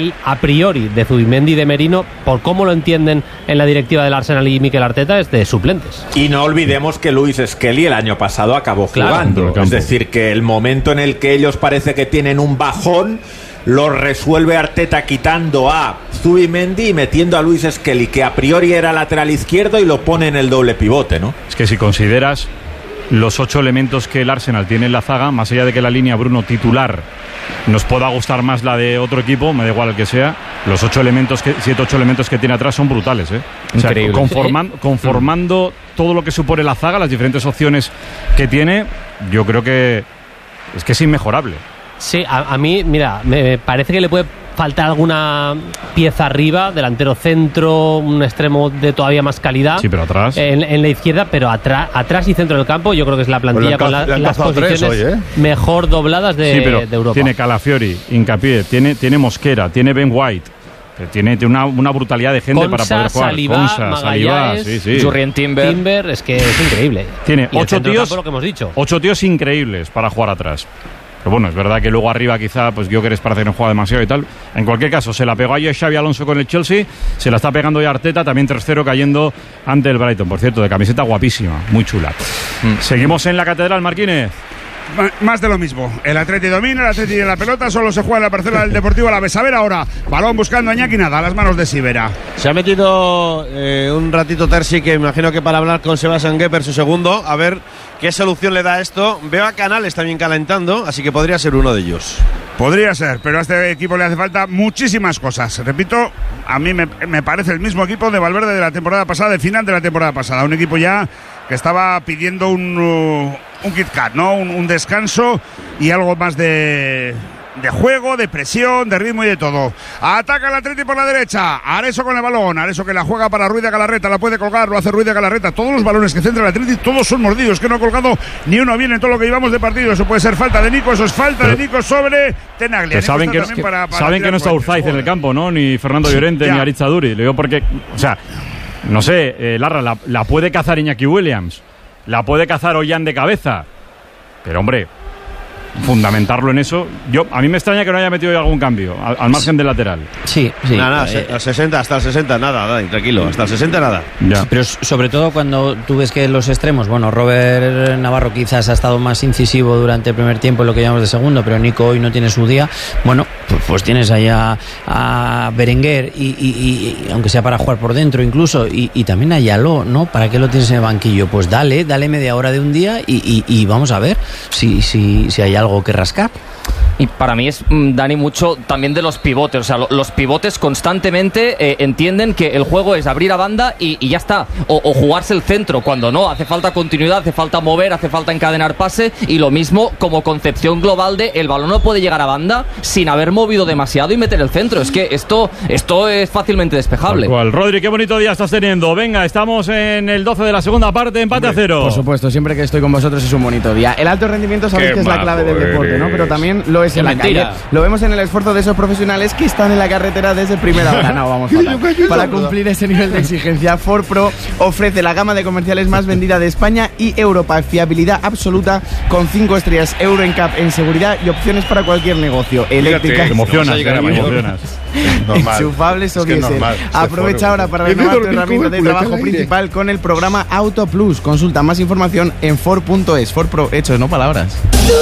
papel a priori de Zubimendi y de Merino, por cómo lo entienden en la directiva del Arsenal y Mikel Arteta, es de suplentes. Y no olvidemos que Luis Skelly el año pasado acabó jugando. Es decir, que el momento en el que ellos parece que tienen un bajón lo resuelve Arteta quitando a Zubimendi y metiendo a Luis Skelly, que a priori era lateral izquierdo, y lo pone en el doble pivote, ¿no? Es que si consideras los 8 elementos que el Arsenal tiene en la zaga, más allá de que la línea Bruno titular nos pueda gustar más la de otro equipo, me da igual el que sea, los 8 elementos que 7-8 elementos que tiene atrás son brutales, ¿eh? Increíble. O sea, conformando todo lo que supone la zaga, las diferentes opciones que tiene, yo creo que es inmejorable. Sí, a mí, mira, me parece que le puede faltar alguna pieza arriba, delantero centro, un extremo de todavía más calidad. Sí, pero atrás. En la izquierda, pero atrás y centro del campo, yo creo que es la plantilla con las posiciones hoy, mejor dobladas de Europa. Tiene Calafiori, Hincapié, tiene Mosquera, tiene Ben White. Tiene una brutalidad de gente para poder jugar. Saliba, Jurrien Timber, es que es increíble. Tiene 8 tíos, lo que hemos dicho. 8 tíos increíbles para jugar atrás. Pero bueno, es verdad que luego arriba quizá pues Gyökeres parece que no juega demasiado y tal. En cualquier caso, se la pegó ayer Xabi Alonso con el Chelsea, se la está pegando ya Arteta, también 3-0 cayendo ante el Brighton. Por cierto, de camiseta guapísima, muy chula. Seguimos en la Catedral, Marquínez. Más de lo mismo. El Atleti domina, el Atleti tiene la pelota, solo se juega en la parcela del Deportivo Alavés. A ver ahora, balón buscando a Iñaki, nada, a las manos de Sivera. Se ha metido un ratito Terzi, que imagino que para hablar con Sebastian Gepper, su segundo, a ver qué solución le da a esto. Veo a Canales también calentando, así que podría ser uno de ellos. Podría ser, pero a este equipo le hace falta muchísimas cosas. Repito, a mí me parece el mismo equipo de Valverde de la temporada pasada, de final de la temporada pasada. Un equipo ya que estaba pidiendo un Kit Kat, ¿no? Un descanso y algo más de juego, de presión, de ritmo y de todo. Ataca el Atleti por la derecha. Areso con el balón. Areso que la juega para Ruiz de Galarreta. La puede colgar, lo hace Ruiz de Galarreta. Todos los balones que centra el Atleti, todos son mordidos. Que no ha colgado ni uno bien en todo lo que llevamos de partido. Eso puede ser falta de Nico. Eso es falta de Nico sobre Tenaglia. Saben que no está Urzaiz en el campo, ¿no? Ni Fernando Llorente, ni Aritz Aduri. Le digo porque, o sea, no sé, Larra, la puede cazar Iñaki Williams. La puede cazar Ollán de cabeza. Pero, hombre, fundamentarlo en eso. A mí me extraña que no haya metido algún cambio al margen del lateral. Sí. Nada, hasta el 60, nada, tranquilo, hasta el 60 nada. Ya. Pero sobre todo cuando tú ves que los extremos, bueno, Robert Navarro quizás ha estado más incisivo durante el primer tiempo en lo que llamamos de segundo, pero Nico hoy no tiene su día. Bueno, pues tienes ahí a Berenguer y aunque sea para jugar por dentro incluso, y también a Yaló, ¿no? ¿Para qué lo tienes en el banquillo? Pues dale media hora de un día y vamos a ver si hay algo que rascar. Y para mí es, Dani, mucho también de los pivotes. O sea, los pivotes constantemente entienden que el juego es abrir a banda y ya está. O jugarse el centro, cuando no. Hace falta continuidad, hace falta mover, hace falta encadenar pase. Y lo mismo como concepción global de el balón no puede llegar a banda sin haber movido demasiado y meter el centro. Es que esto es fácilmente despejable. Rodri, qué bonito día estás teniendo. Venga, estamos en el 12 de la segunda parte, empate a 0. Por supuesto, siempre que estoy con vosotros es un bonito día. El alto rendimiento sabéis que es la clave del deporte, ¿no? Pero también lo es en la calle. Lo vemos en el esfuerzo de esos profesionales que están en la carretera desde primera hora. No, vamos fatal. Para cumplir ese nivel de exigencia, Ford Pro ofrece la gama de comerciales más vendida de España y Europa. Fiabilidad absoluta con 5 estrellas Euro NCAP en seguridad y opciones para cualquier negocio. Eléctrica, emocionas. enchufables o diésel. Aprovecha ahora para renovar tu herramienta de trabajo principal con el programa Auto Plus. Consulta más información en Ford.es. Ford Pro, hechos, no palabras.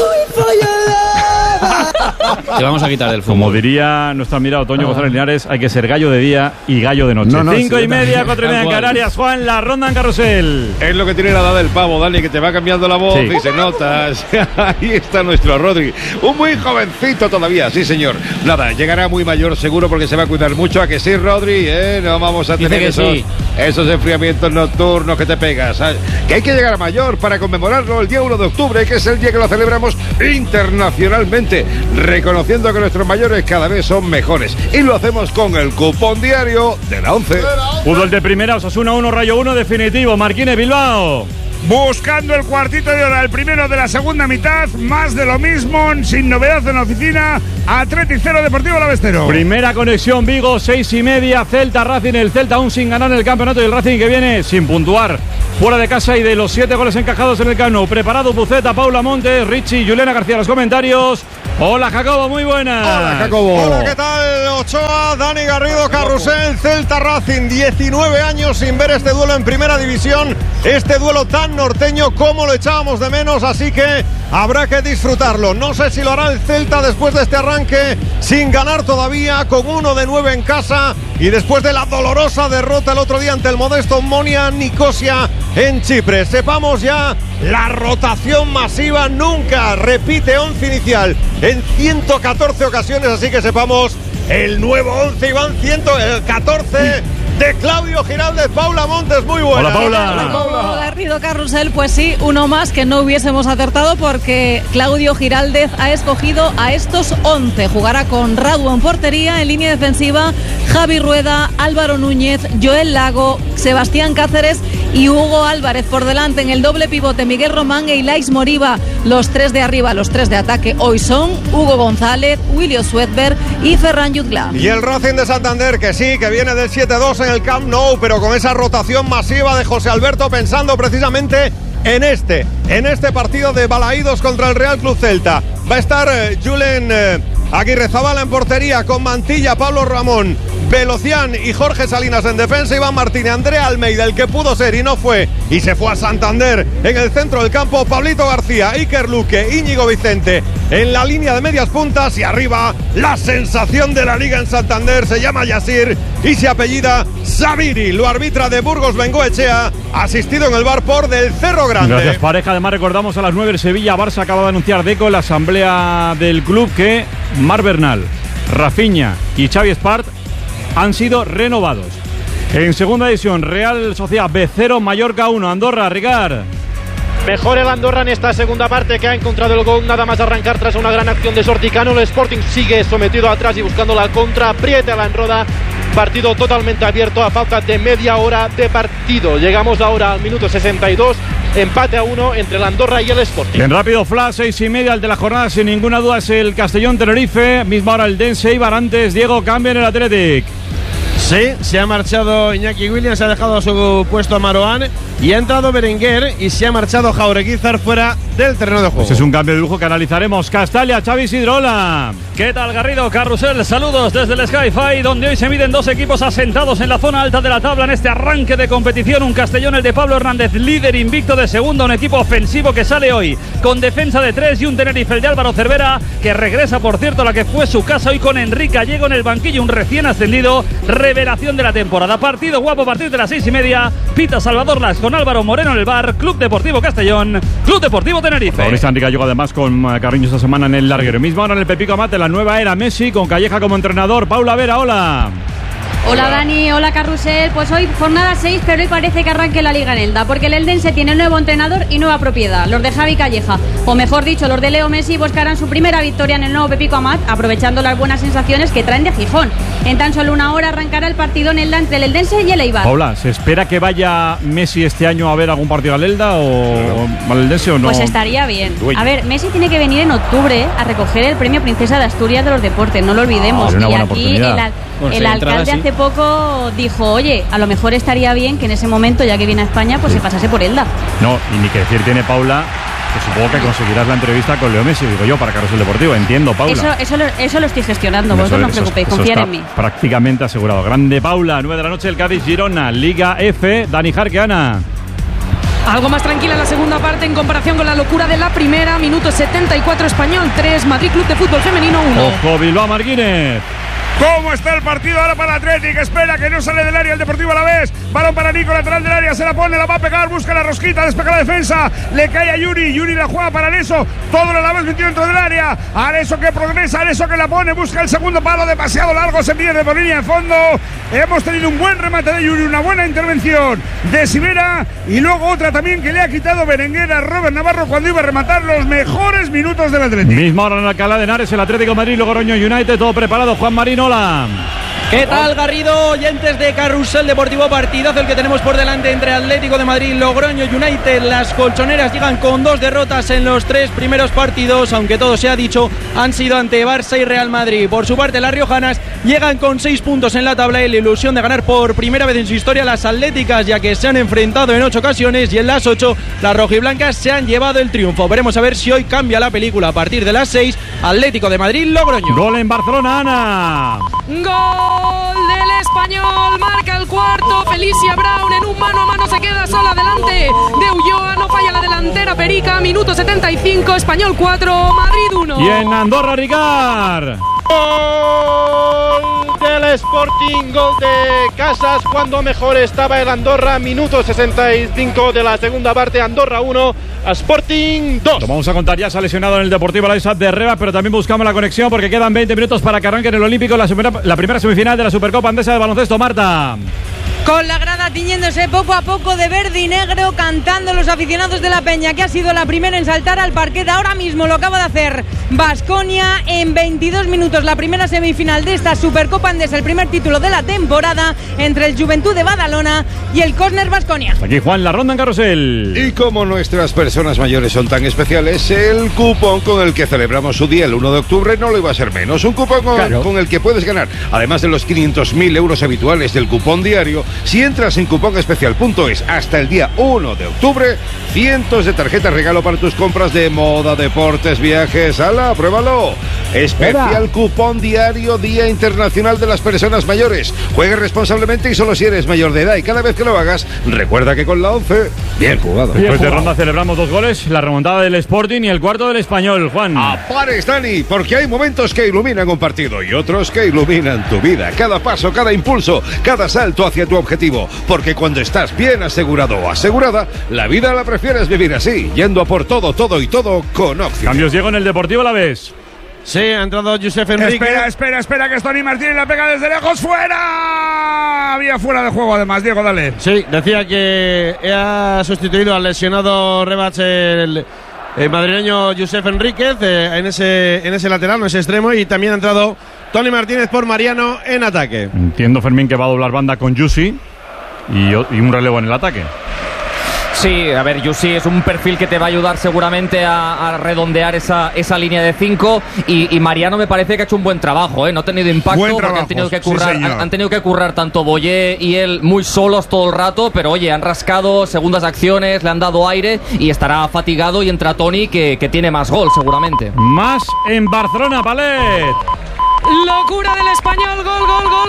Te vamos a quitar del fútbol. Como diría nuestro admirado Toño González Linares, hay que ser gallo de día y gallo de noche. 5:30, 4:30 en Canarias. Juan, la ronda en carrusel. Es lo que tiene la edad del pavo, Dani, que te va cambiando la voz y se notas. Ahí está nuestro Rodri. Un muy jovencito todavía, sí señor. Nada, llegará muy mayor seguro porque se va a cuidar mucho. ¿A que sí, Rodri? No vamos a tener esos enfriamientos nocturnos que te pegas. Que hay que llegar a mayor para conmemorarlo el día 1 de octubre, que es el día que lo celebramos internacionalmente, reconociendo que nuestros mayores cada vez son mejores. Y lo hacemos con el cupón diario de la 11. Fútbol de primera, Osasuna 1, Rayo 1, definitivo. Marquínez, Bilbao. buscando el cuartito de hora, el primero de la segunda mitad, más de lo mismo, sin novedad en la oficina. Athletic 0, Deportivo Alavés 0. Primera conexión Vigo, 6:30, Celta Racing, el Celta aún sin ganar en el campeonato y el Racing que viene sin puntuar fuera de casa y de los 7 goles encajados en el Camp Nou. Preparado Buceta, Paula Montes, Richie, Juliana García, los comentarios. Hola Jacobo, muy buenas. Hola Jacobo. Hola, ¿qué tal? Ochoa, Dani Garrido, Carrusel, Celta Racing, 19 años sin ver este duelo en primera división, este duelo tan norteño como lo echábamos de menos, así que habrá que disfrutarlo. No sé si lo hará el Celta después de este arranque sin ganar todavía, con 1 de 9 en casa y después de la dolorosa derrota el otro día ante el modesto Omonia Nicosia en Chipre. Sepamos ya la rotación masiva, nunca repite 11 inicial en 114 ocasiones, así que sepamos el nuevo 11 y van 114 de Claudio Giraldez. Paula Montes, muy buena. Hola Paula. Hola Paula. Garrido, Carrusel, pues sí, uno más que no hubiésemos acertado porque Claudio Giraldez ha escogido a estos 11. Jugará con Radu en portería, en línea defensiva Javi Rueda, Álvaro Núñez, Joel Lago, Sebastián Cáceres y Hugo Álvarez. Por delante en el doble pivote Miguel Román e Ilais Moriba. Los 3 de arriba, los 3 de ataque hoy son Hugo González, William Swedberg y Ferran Jutgla. Y el Racing de Santander, que sí, que viene del 7-2 en el Camp Nou, pero con esa rotación masiva de José Alberto, pensando precisamente en este partido de Balaídos contra el Real Club Celta. Va a estar Julen Aguirrezabala en portería, con Mantilla, Pablo Ramón, Velocián y Jorge Salinas en defensa, Iván Martínez, Andrea Almeida, el que pudo ser y no fue y se fue a Santander en el centro del campo, Pablito García, Iker Luque, Íñigo Vicente en la línea de medias puntas y arriba la sensación de la liga en Santander, se llama Yasir y se apellida Sabiri, lo arbitra de Burgos Bengoechea, asistido en el bar por del Cerro Grande. Gracias pareja, además recordamos a las 9 el Sevilla Barça acaba de anunciar Deco en la asamblea del club que Marc Bernal, Rafinha y Xavi Espart han sido renovados. En segunda división, Real Sociedad B0, Mallorca 1, Andorra, Ricard. Mejor el Andorra en esta segunda parte, que ha encontrado el gol nada más arrancar tras una gran acción de Sorticano. El Sporting sigue sometido atrás y buscando la contra, aprieta la enroda. Partido totalmente abierto a falta de media hora de partido. Llegamos ahora al minuto 62, empate a 1 entre el Andorra y el Sporting. En rápido flash, 6:30, el de la jornada sin ninguna duda es el Castellón-Tenerife. Misma hora el Dense, Ibar antes, Diego cambia en el Athletic. Sí, se ha marchado Iñaki Williams, ha dejado su puesto a Maroán y ha entrado Berenguer y se ha marchado Jaureguizar fuera del terreno de juego. Pues es un cambio de lujo que analizaremos. Castalia, Xavi Sidrola. ¿Qué tal, Garrido? Carrusel, saludos desde el Sky-Fi, donde hoy se miden 2 equipos asentados en la zona alta de la tabla en este arranque de competición. Un Castellón, el de Pablo Hernández, líder invicto de segunda, un equipo ofensivo que sale hoy con defensa de 3 y un Tenerife, el de Álvaro Cervera, que regresa, por cierto, a la que fue su casa hoy con Enrique Gallego en el banquillo, un recién ascendido, revelación de la temporada. Partido guapo a partir de las 6:30. Pita Salvador Las con Álvaro Moreno en el bar. Club Deportivo Castellón, Club Deportivo Tenerife. Protagonista Enrique Gallego además con Carriño esta semana en el larguero. Mismo ahora en el Pepico Amate, la nueva era Messi con Calleja como entrenador. Paula Vera, hola. Hola Dani, hola Carrusel. Pues hoy jornada 6, pero hoy parece que arranque la Liga en Elda, porque el Eldense tiene nuevo entrenador y nueva propiedad, los de Javi Calleja, o mejor dicho, los de Leo Messi, buscarán su primera victoria en el nuevo Pepico Amat, aprovechando las buenas sensaciones que traen de Gijón. En tan solo una hora arrancará el partido en Elda entre el Eldense y el Eibar. Paula, ¿se espera que vaya Messi este año a ver algún partido al Elda o al Eldense o no? Pues estaría bien. A ver, Messi tiene que venir en octubre a recoger el premio Princesa de Asturias de los Deportes, no lo olvidemos. Y aquí el alcalde hace poco dijo, oye, a lo mejor estaría bien que en ese momento, ya que viene a España, pues se pasase por Elda. No, y ni que decir tiene Paula, que supongo que conseguirás la entrevista con Leo Messi, digo yo, para Carrusel Deportivo. Entiendo, Paula. Eso lo estoy gestionando, vosotros no os preocupéis, confiad en mí. Prácticamente asegurado. Grande Paula, 9 de la noche, el Cádiz Girona, Liga F, Dani Jarqueana. Algo más tranquila la segunda parte en comparación con la locura de la primera. Minuto 74, Español 3, Madrid Club de Fútbol Femenino 1. Ojo, Bilbao Martínez. ¿Cómo está el partido ahora para el Athletic? Espera que no sale del área el Deportivo Alavés. Balón para Nico, lateral del área, se la pone, la va a pegar, busca la rosquita, despeja la defensa, le cae a Yuri, Yuri la juega para Areso, todo el Alavés metido dentro del área, Areso que progresa, Areso que la pone, busca el segundo palo, demasiado largo, se pierde por línea de fondo. Hemos tenido un buen remate de Yuri, una buena intervención de Sivera y luego otra también que le ha quitado Berenguer a Robert Navarro cuando iba a rematar los mejores minutos del Atlético. Misma hora en Alcalá de Henares, el Atlético de Madrid, Logroño United, todo preparado. Juan Marín, hola. ¿Qué tal, Garrido? Oyentes de Carrusel Deportivo, partidazo el que tenemos por delante entre Atlético de Madrid, Logroño United. Las colchoneras llegan con 2 derrotas en los 3 primeros partidos, aunque todo se ha dicho, han sido ante Barça y Real Madrid. Por su parte, las riojanas llegan con 6 puntos en la tabla y la ilusión de ganar por primera vez en su historia las atléticas, ya que se han enfrentado en 8 ocasiones y en las 8 las rojiblancas se han llevado el triunfo. Veremos a ver si hoy cambia la película a partir de las 6. Atlético de Madrid, Logroño. Gol en Barcelona, Ana. Gol del Español, marca el cuarto. Felicia Brown en un mano a mano se queda sola delante de Ulloa. No falla la delantera Perica. Minuto 75, Español 4, Madrid 1. Y en Andorra, Ricard. Gol del Sporting, gol de Casas cuando mejor estaba el Andorra. Minuto 65 de la segunda parte. Andorra 1, Sporting 2. Lo vamos a contar, ya se ha lesionado en el Deportivo Alavés de Reba, pero también buscamos la conexión porque quedan 20 minutos para que arranque en el Olímpico la primera semifinal de la Supercopa Andesa de Baloncesto. Marta. Con la grada tiñéndose poco a poco de verde y negro, cantando los aficionados de la Peña, que ha sido la primera en saltar al parquet. Ahora mismo lo acaba de hacer Baskonia en 22 minutos. La primera semifinal de esta Supercopa Andesa, el primer título de la temporada entre el Juventud de Badalona y el Cosner Baskonia. Aquí Juan, la ronda en Carrusel. Y como nuestras personas mayores son tan especiales, el cupón con el que celebramos su día el 1 de octubre no lo iba a ser menos. Un cupón con el que puedes ganar, además de los 500.000 euros habituales del cupón diario, si entras en cuponespecial.es hasta el día 1 de octubre, cientos de tarjetas regalo para tus compras de moda, deportes, viajes. ¡Hala, pruébalo! Especial cupón diario, Día Internacional de las Personas Mayores. Juegue responsablemente y solo si eres mayor de edad. Y cada vez que lo hagas, recuerda que con la 11, bien jugado. Después de ronda celebramos 2 goles, la remontada del Sporting y el cuarto del Español, Juan. ¡Apares, Dani! Porque hay momentos que iluminan un partido y otros que iluminan tu vida. Cada paso, cada impulso, cada salto hacia tu objetivo. Porque cuando estás bien asegurado o asegurada, la vida la prefieres vivir así, yendo a por todo, todo y todo con Occident. Cambios Diego en el Deportivo Alavés. Sí, ha entrado Josep Enrique. Espera, que es Tony Martínez, la pega desde lejos, ¡fuera! Había fuera de juego además, Diego, dale. Sí, decía que ha sustituido al lesionado Rebach el madrileño Josep Enríquez en ese lateral, en ese extremo, y también ha entrado Tony Martínez por Mariano en ataque. Entiendo, Fermín, que va a doblar banda con Yusi y un relevo en el ataque. Sí, a ver, Yusi es un perfil que te va a ayudar seguramente a redondear esa línea de 5 y Mariano me parece que ha hecho un buen trabajo, ¿eh? No ha tenido impacto porque han tenido que currar tanto Boyé y él muy solos todo el rato, pero oye, han rascado segundas acciones, le han dado aire y estará fatigado, y entra Tony que tiene más gol seguramente. Más en Barcelona, Palet. Locura del Español, gol.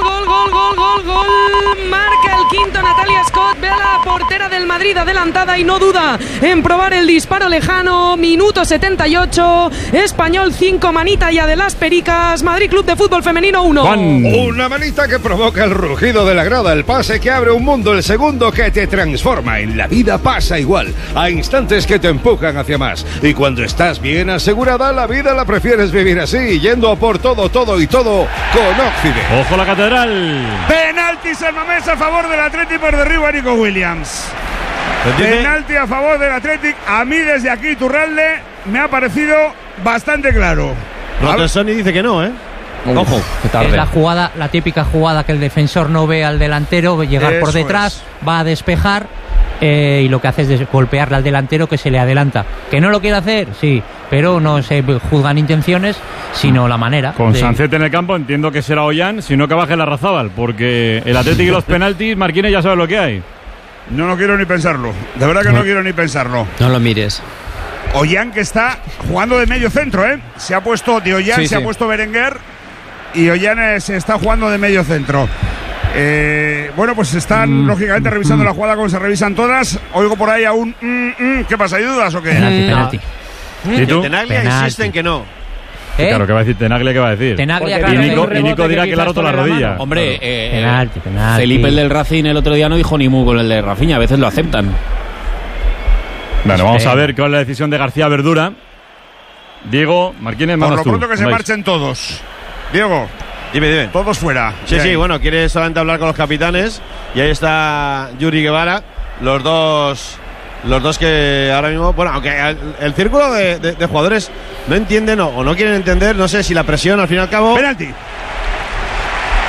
Marca el quinto Natalia Scott. Ve a la portera del Madrid adelantada y no duda en probar el disparo lejano. Minuto 78. Español 5, manita ya de las Pericas. Madrid Club de Fútbol Femenino 1. Una manita que provoca el rugido de la grada, el pase que abre un mundo, el segundo que te transforma. En la vida pasa igual. Hay instantes que te empujan hacia más. Y cuando estás bien asegurada, la vida la prefieres vivir así, yendo a por todo y todo con Occident. Ojo la Catedral. Penalti San Mamés a favor del Athletic por derribo a Nico Williams. Penalti a favor del Athletic. A mí desde aquí, Turralde, me ha parecido bastante claro. Rotersoni dice que no, ¿eh? Ojo, es la típica jugada que el defensor no ve al delantero llegar por detrás, va a despejar y lo que hace es golpearle al delantero que se le adelanta. ¿Que no lo quiere hacer? Sí, pero no se juzgan intenciones, sino la manera. Con Sancet en el campo entiendo que será Ollán, sino que baje la Razábal, porque el Atlético y los penaltis, Marquines ya sabe lo que hay. No lo quiero ni pensarlo, de verdad que no quiero ni pensarlo. No lo mires. Ollán, que está jugando de medio centro, ¿eh? Se ha puesto de Ollán, ha puesto Berenguer y Ollán se está jugando de medio centro. Bueno, pues están lógicamente revisando la jugada como se revisan todas. Oigo por ahí aún ¿qué pasa? ¿Hay dudas o qué? Penalti. ¿Y tú? Tenaglia insiste en que no. Claro, ¿qué va a decir Tenaglia? ¿Qué va a decir? Y Nico dirá que le ha roto la rodilla. Hombre, penalti. Felipe, el del Racing, el otro día no dijo ni mu con el de Rafinha. A veces lo aceptan. Bueno, vamos a ver cuál es la decisión de García Verdura. Diego, Marquines, por lo pronto que se marchen todos. Diego, dime. Todos fuera. Sí, bueno, quiere solamente hablar con los capitanes. Y ahí está Yuri Guevara. Los dos que ahora mismo, bueno, aunque el círculo de jugadores no entienden o no quieren entender, no sé si la presión al fin y al cabo. Penalti.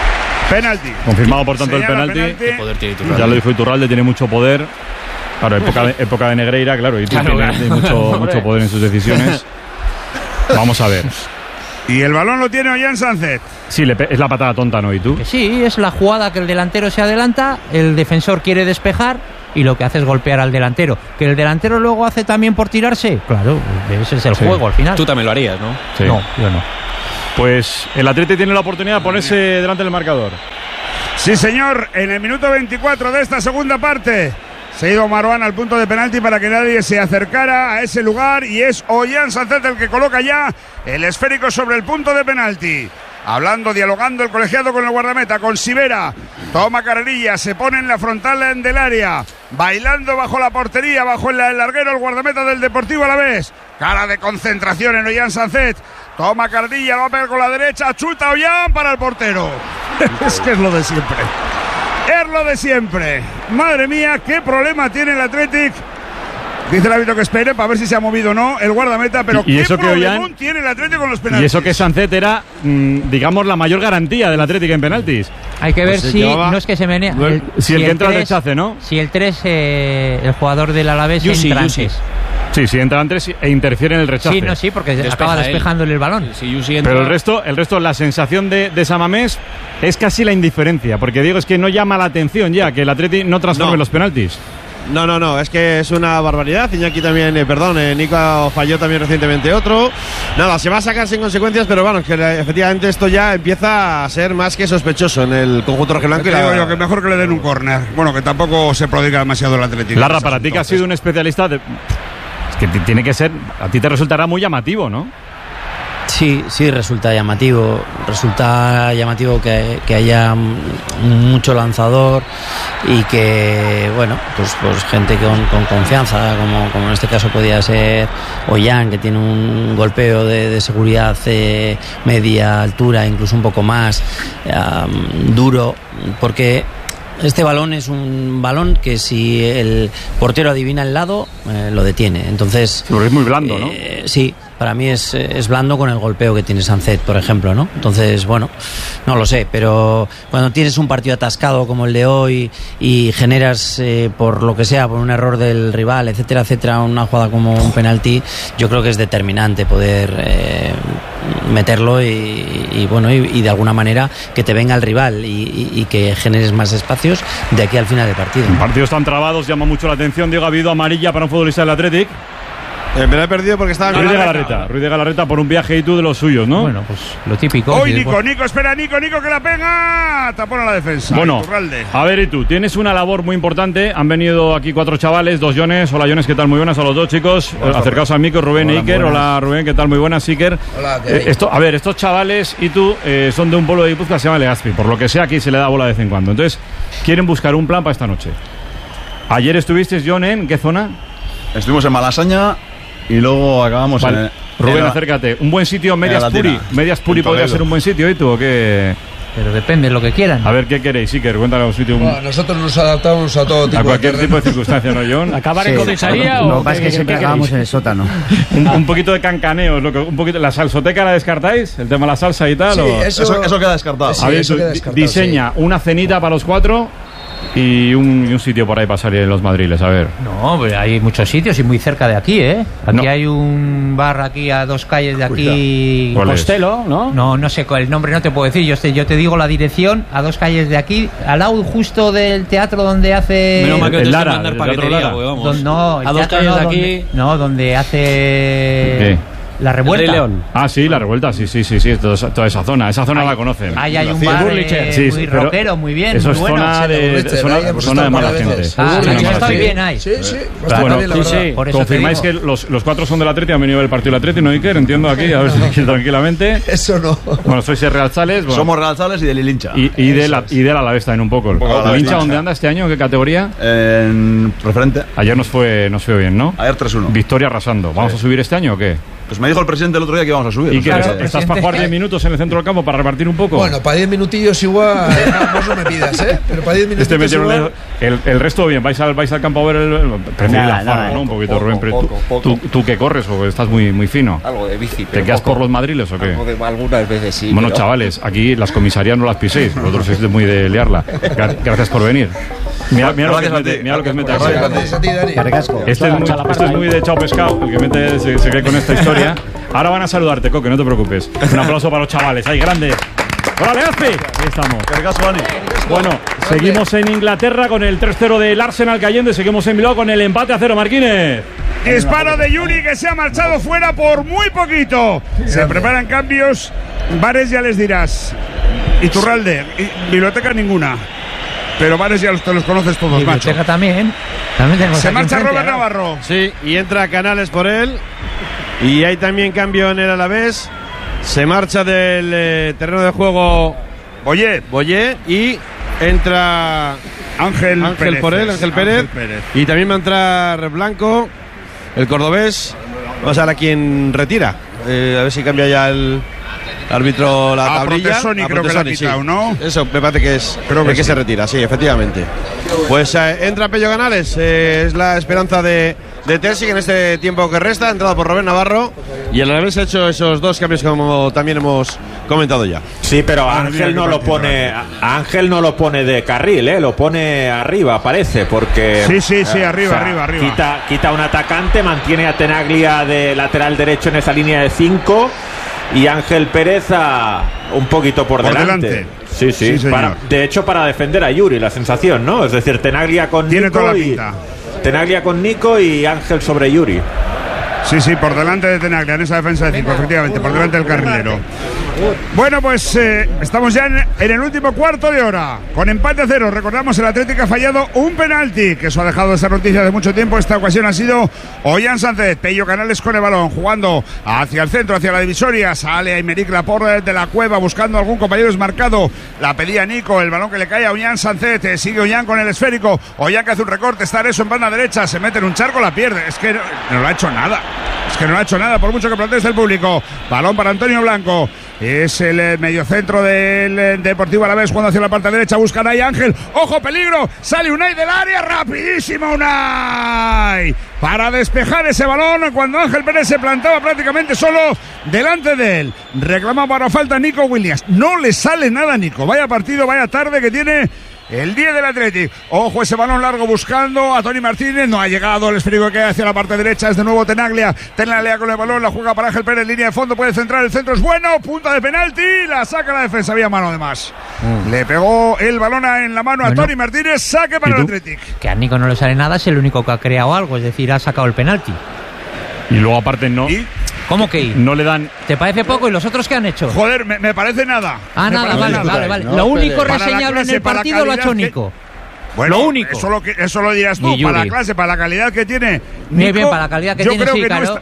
Penalti. Confirmado, por tanto, el penalti. Ya lo dijo Iturralde, tiene mucho poder. Claro, época de Negreira, claro, y tiene mucho poder en sus decisiones. Vamos a ver. Y el balón lo tiene Ollán Sánchez. Sí, es la patada tonta, ¿no? ¿Y tú? Que sí, es la jugada que el delantero se adelanta, el defensor quiere despejar y lo que hace es golpear al delantero. ¿Que el delantero luego hace también por tirarse? Claro, ese es el juego al final. Tú también lo harías, ¿no? Sí. No, yo no. Pues el Atleti tiene la oportunidad de ponerse delante del marcador. Sí, señor, en el minuto 24 de esta segunda parte. Se ha ido Marwan al punto de penalti para que nadie se acercara a ese lugar y es Ollán Sánchez el que coloca ya el esférico sobre el punto de penalti. Dialogando el colegiado con el guardameta, con Sivera. Toma carrerilla, se pone en la frontal del área. Bailando bajo la portería, bajo el larguero, el guardameta del Deportivo Alavés. Cara de concentración en Ollán Sánchez. Toma carrerilla, va a pegar con la derecha. Chuta Ollán para el portero. Es que es lo de siempre. Es lo de siempre. Madre mía, qué problema tiene el Athletic. Dice el árbitro que espere para ver si se ha movido o no el guardameta, pero y qué eso problemón tiene el Atlético con los penaltis. Y eso que Sánchez era, digamos, la mayor garantía del Atlético en penaltis. Hay que ver si no es que se menea. Si el que entra al rechace, ¿no? Si el 3, el jugador del Alavés entra antes. Sí, si entra antes e interfiere en el rechace. Sí, porque acaba despejándole el balón. Pero el resto, la sensación de Samamés es casi la indiferencia, porque digo, es que no llama la atención ya que el Atleti no transforme los penaltis. No, es que es una barbaridad. Iñaki también, Nico falló también recientemente otro. Nada, se va a sacar sin consecuencias, pero bueno, es que efectivamente esto ya empieza a ser más que sospechoso en el conjunto rojiblanco. Yo que mejor que le den un córner. Bueno, que tampoco se prodiga demasiado el Atlético. Larra, para ti que has sido un especialista, es que tiene que ser, a ti te resultará muy llamativo, ¿no? Sí, resulta llamativo. Resulta llamativo que haya mucho lanzador y que, bueno, pues gente con confianza, como en este caso podía ser Ollán, que tiene un golpeo de seguridad media altura, incluso un poco más duro, porque este balón es un balón que si el portero adivina el lado, lo detiene. Entonces, pero es muy blando, ¿no? Sí, para mí es blando con el golpeo que tiene Sánchez, por ejemplo, ¿no? Entonces, bueno, no lo sé, pero cuando tienes un partido atascado como el de hoy y generas, por lo que sea, por un error del rival, etcétera, una jugada como un penalti, yo creo que es determinante poder meterlo y de alguna manera que te venga el rival y que generes más espacios de aquí al final del partido. Partidos tan trabados, llama mucho la atención. Diego, ha habido amarilla para un futbolista del Athletic. Me la he perdido porque estaba Ruiz de Galarreta por un viaje y tú de los suyos, ¿no? Bueno, pues lo típico. Hoy Nico, espera, Nico que la pega. Tapón a la defensa. Bueno, a ver, y tú, tienes una labor muy importante. Han venido aquí 4 chavales, 2 Jones. Hola, Jones, ¿qué tal? Muy buenas a los 2 chicos. Acercaos al micro, Rubén e Iker. Hola, Rubén, ¿qué tal? Muy buenas, Iker. Hola, estos chavales y tú son de un pueblo de Guipúzcoa que se llama Legazpi. Por lo que sea, aquí se le da bola de vez en cuando. Entonces, quieren buscar un plan para esta noche. Ayer estuviste, John, ¿en qué zona? Estuvimos en Malasaña. Y luego acabamos en Rubén, acércate. Un buen sitio, Medias Puri podría ser un buen sitio, ¿y tú o qué? Pero depende de lo que quieran. A ver, ¿qué queréis, Iker? Cuéntanos un sitio. Bueno, nosotros nos adaptamos a todo tipo a cualquier tipo de circunstancia, ¿no, John? ¿Acabar en comisaría o...? Lo que pasa es que siempre acabamos en el sótano. un poquito de cancaneo, un poquito. ¿La salsoteca la descartáis? ¿El tema de la salsa y tal? Sí, eso queda descartado. Sí, a ver, diseña una cenita para los 4 y un sitio por ahí para salir en los madriles, a ver. No, pero hay muchos sitios y muy cerca de aquí, ¿eh? Aquí hay un bar aquí a 2 calles de aquí. Costello, ¿no? No sé el nombre, no te puedo decir. Yo te digo la dirección, a 2 calles de aquí, al lado justo del teatro donde hace... Menos mal que el Lara, mandar paquetería, vamos. No, a 2 calles de aquí... donde hace... ¿Qué? La Revuelta. El León. Ah, sí, la Revuelta, sí, toda esa zona. Esa zona la conocen. Ahí hay un bar muy rockero, muy bien. Eso muy es bueno. zona de mala gente. Está bien ahí. Sí. Bueno, por eso confirmáis que los 4 son del Atleti, han venido del partido del Atleti, ¿no, Iker? Entiendo aquí, a ver si tranquilamente. Eso no. Bueno, sois el Real Sales. Bueno. Somos Real Sales y del Ilincha. Y del Alavés también un poco. ¿El Ilincha dónde anda este año? ¿Qué categoría? En preferente. Ayer nos fue bien, ¿no? Ayer 3-1. Victoria arrasando. ¿Vamos a subir este año o qué? Pues me dijo el presidente el otro día que íbamos a subir. ¿Y que estás para jugar 10 minutos en el centro del campo para repartir un poco? Bueno, para 10 minutillos igual, no me pidas, pero para 10 minutillos igual... El resto bien, vais al campo a ver prefiero la farra, ¿no? Un poquito, Rubén. ¿Tú qué corres o estás muy fino? Algo de bici. ¿Te quedas por los madriles o qué? Algunas veces sí. Bueno, chavales, aquí las comisarías no las piséis, vosotros sois muy de liarla. Gracias por venir. Mira lo que mete aquí. Este es muy de chao pescado, el que se cree con esta historia. Ahora van a saludarte, Coque, no te preocupes. Un aplauso para los chavales, ahí grande. ¡Órale, Aspi! Ahí estamos. Bueno, seguimos en Inglaterra con el 3-0 del Arsenal cayendo y seguimos en Bilbao con el empate a 0, Marquínez. Disparo de Yuri que se ha marchado fuera por muy poquito. Se preparan cambios. Bares ya les dirás. Iturralde, biblioteca ninguna. Pero Bares ya te los conoces todos, biblioteca macho. También se marcha Robert Navarro. Sí, y entra Canales por él. Y hay también cambio en el Alavés. Se marcha del terreno de juego Boyé y entra Ángel Pérez. Y también va a entrar Blanco, el cordobés. Vamos a ver a quién retira. A ver si cambia ya el árbitro la tablilla. Protesoni creo que la ha quitado, sí. ¿no? Eso me parece que es que se retira, sí, efectivamente. Pues entra Pello Canales, es la esperanza de Terzi en este tiempo que resta, entrada por Robert Navarro, y el Alavés ha hecho esos dos cambios como también hemos comentado ya. Sí, pero Ángel no lo pone de carril, lo pone arriba, parece, porque sí, arriba. Quita un atacante, mantiene a Tenaglia de lateral derecho en esa línea de 5 y Ángel Pérez un poquito por delante. Sí, de hecho para defender a Yuri, la sensación, ¿no? Es decir, Tenaglia con Nico y Ángel sobre Yuri. Sí, por delante de Tenaglia en esa defensa de 5, efectivamente, por delante del carrilero. Bueno, pues estamos ya en el último cuarto de hora, con empate a 0. Recordamos, el Atlético ha fallado un penalti, que eso ha dejado de ser noticia de mucho tiempo. Esta ocasión ha sido Ollán Sánchez. Pello Canales con el balón, jugando hacia el centro, hacia la divisoria. Sale Aymeric Laporte de la cueva, buscando algún compañero desmarcado. La pedía Nico, el balón que le cae a Ollán Sánchez. Sigue Ollán con el esférico. Ollán que hace un recorte, está eso en banda derecha, se mete en un charco, la pierde. Es que no ha hecho nada. Por mucho que proteste el público. Balón para Antonio Blanco. Es el mediocentro del Deportivo Alavés, jugando hacia la parte derecha. Buscan ahí Ángel. ¡Ojo, peligro! Sale Unai del área. ¡Rapidísimo Unai! Para despejar ese balón cuando Ángel Pérez se plantaba prácticamente solo delante de él. Reclama para falta Nico Williams. No le sale nada a Nico. Vaya partido, vaya tarde que tiene el 10 del Athletic. Ojo, ese balón largo buscando a Tony Martínez. No ha llegado el esférico que hay hacia la parte derecha. Es de nuevo Tenaglia. Tenaglia con el balón. La juega para Ángel Pérez. Línea de fondo. Puede centrar. El centro es bueno. Punta de penalti. La saca la defensa. Había mano de más. Le pegó el balón en la mano a Tony Martínez. Saque para el Athletic. Que a Nico no le sale nada. Es el único que ha creado algo. Es decir, ha sacado el penalti. Y luego aparte no. ¿Cómo que no le dan? ¿Te parece poco? ¿Y los otros qué han hecho? Joder, me parece nada. Nada, vale. No, lo único reseñable en el partido lo ha hecho Nico. Bueno, lo único. Eso lo dirás tú, para la clase, para la calidad que tiene Nico. Muy bien, para la calidad que tiene, sí, claro.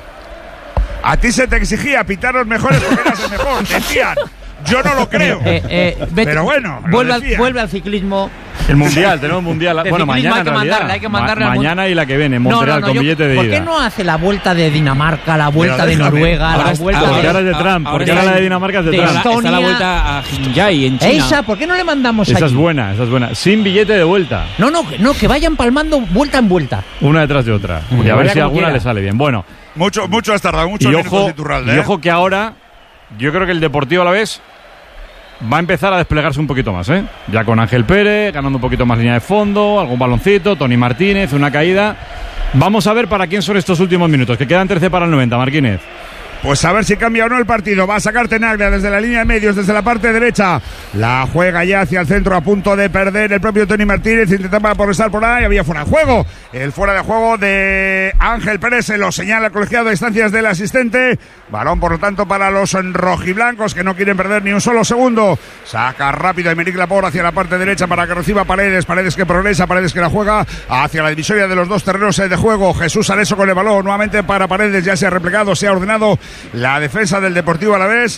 A ti se te exigía pitar los mejores porque eras el mejor, decían. Yo no lo creo. Pero bueno, vuelve al ciclismo. El mundial, tenemos mundial. Bueno, mañana hay que mandarle mañana y la que viene en Montreal con billete de ida. ¿Por qué no hace la vuelta de Dinamarca, la vuelta de Noruega, la vuelta de Trump? Porque ahora la de Dinamarca es de Trump. Está la vuelta a Jinjai en China. Esa, ¿por qué no le mandamos allí? Esa es buena. Sin billete de vuelta. No, que vayan palmando vuelta en vuelta. Una detrás de otra. Y a ver si alguna le sale bien. Bueno. Mucho has tardado, mucho minutos de Iturralde. Y ojo que ahora, yo creo que el Deportivo Alavés va a empezar a desplegarse un poquito más, ya con Ángel Pérez, ganando un poquito más línea de fondo, algún baloncito, Tony Martínez, una caída. Vamos a ver para quién son estos últimos minutos, que quedan 13 para el 90, Martínez. Pues a ver si cambia o no el partido. Va a sacar Tenaglia desde la línea de medios, desde la parte derecha. La juega ya hacia el centro, a punto de perder el propio Tony Martínez. Intentaba estar por ahí, había fuera de juego. El fuera de juego de Ángel Pérez se lo señala el colegiado de instancias del asistente. Balón, por lo tanto, para los rojiblancos, que no quieren perder ni un solo segundo. Saca rápido Aymeric Laporte hacia la parte derecha para que reciba Paredes. Paredes que progresa, Paredes que la juega hacia la divisoria de los dos terrenos de juego. Jesús Areso con el balón nuevamente para Paredes. Ya se ha replegado, se ha ordenado la defensa del Deportivo Alavés.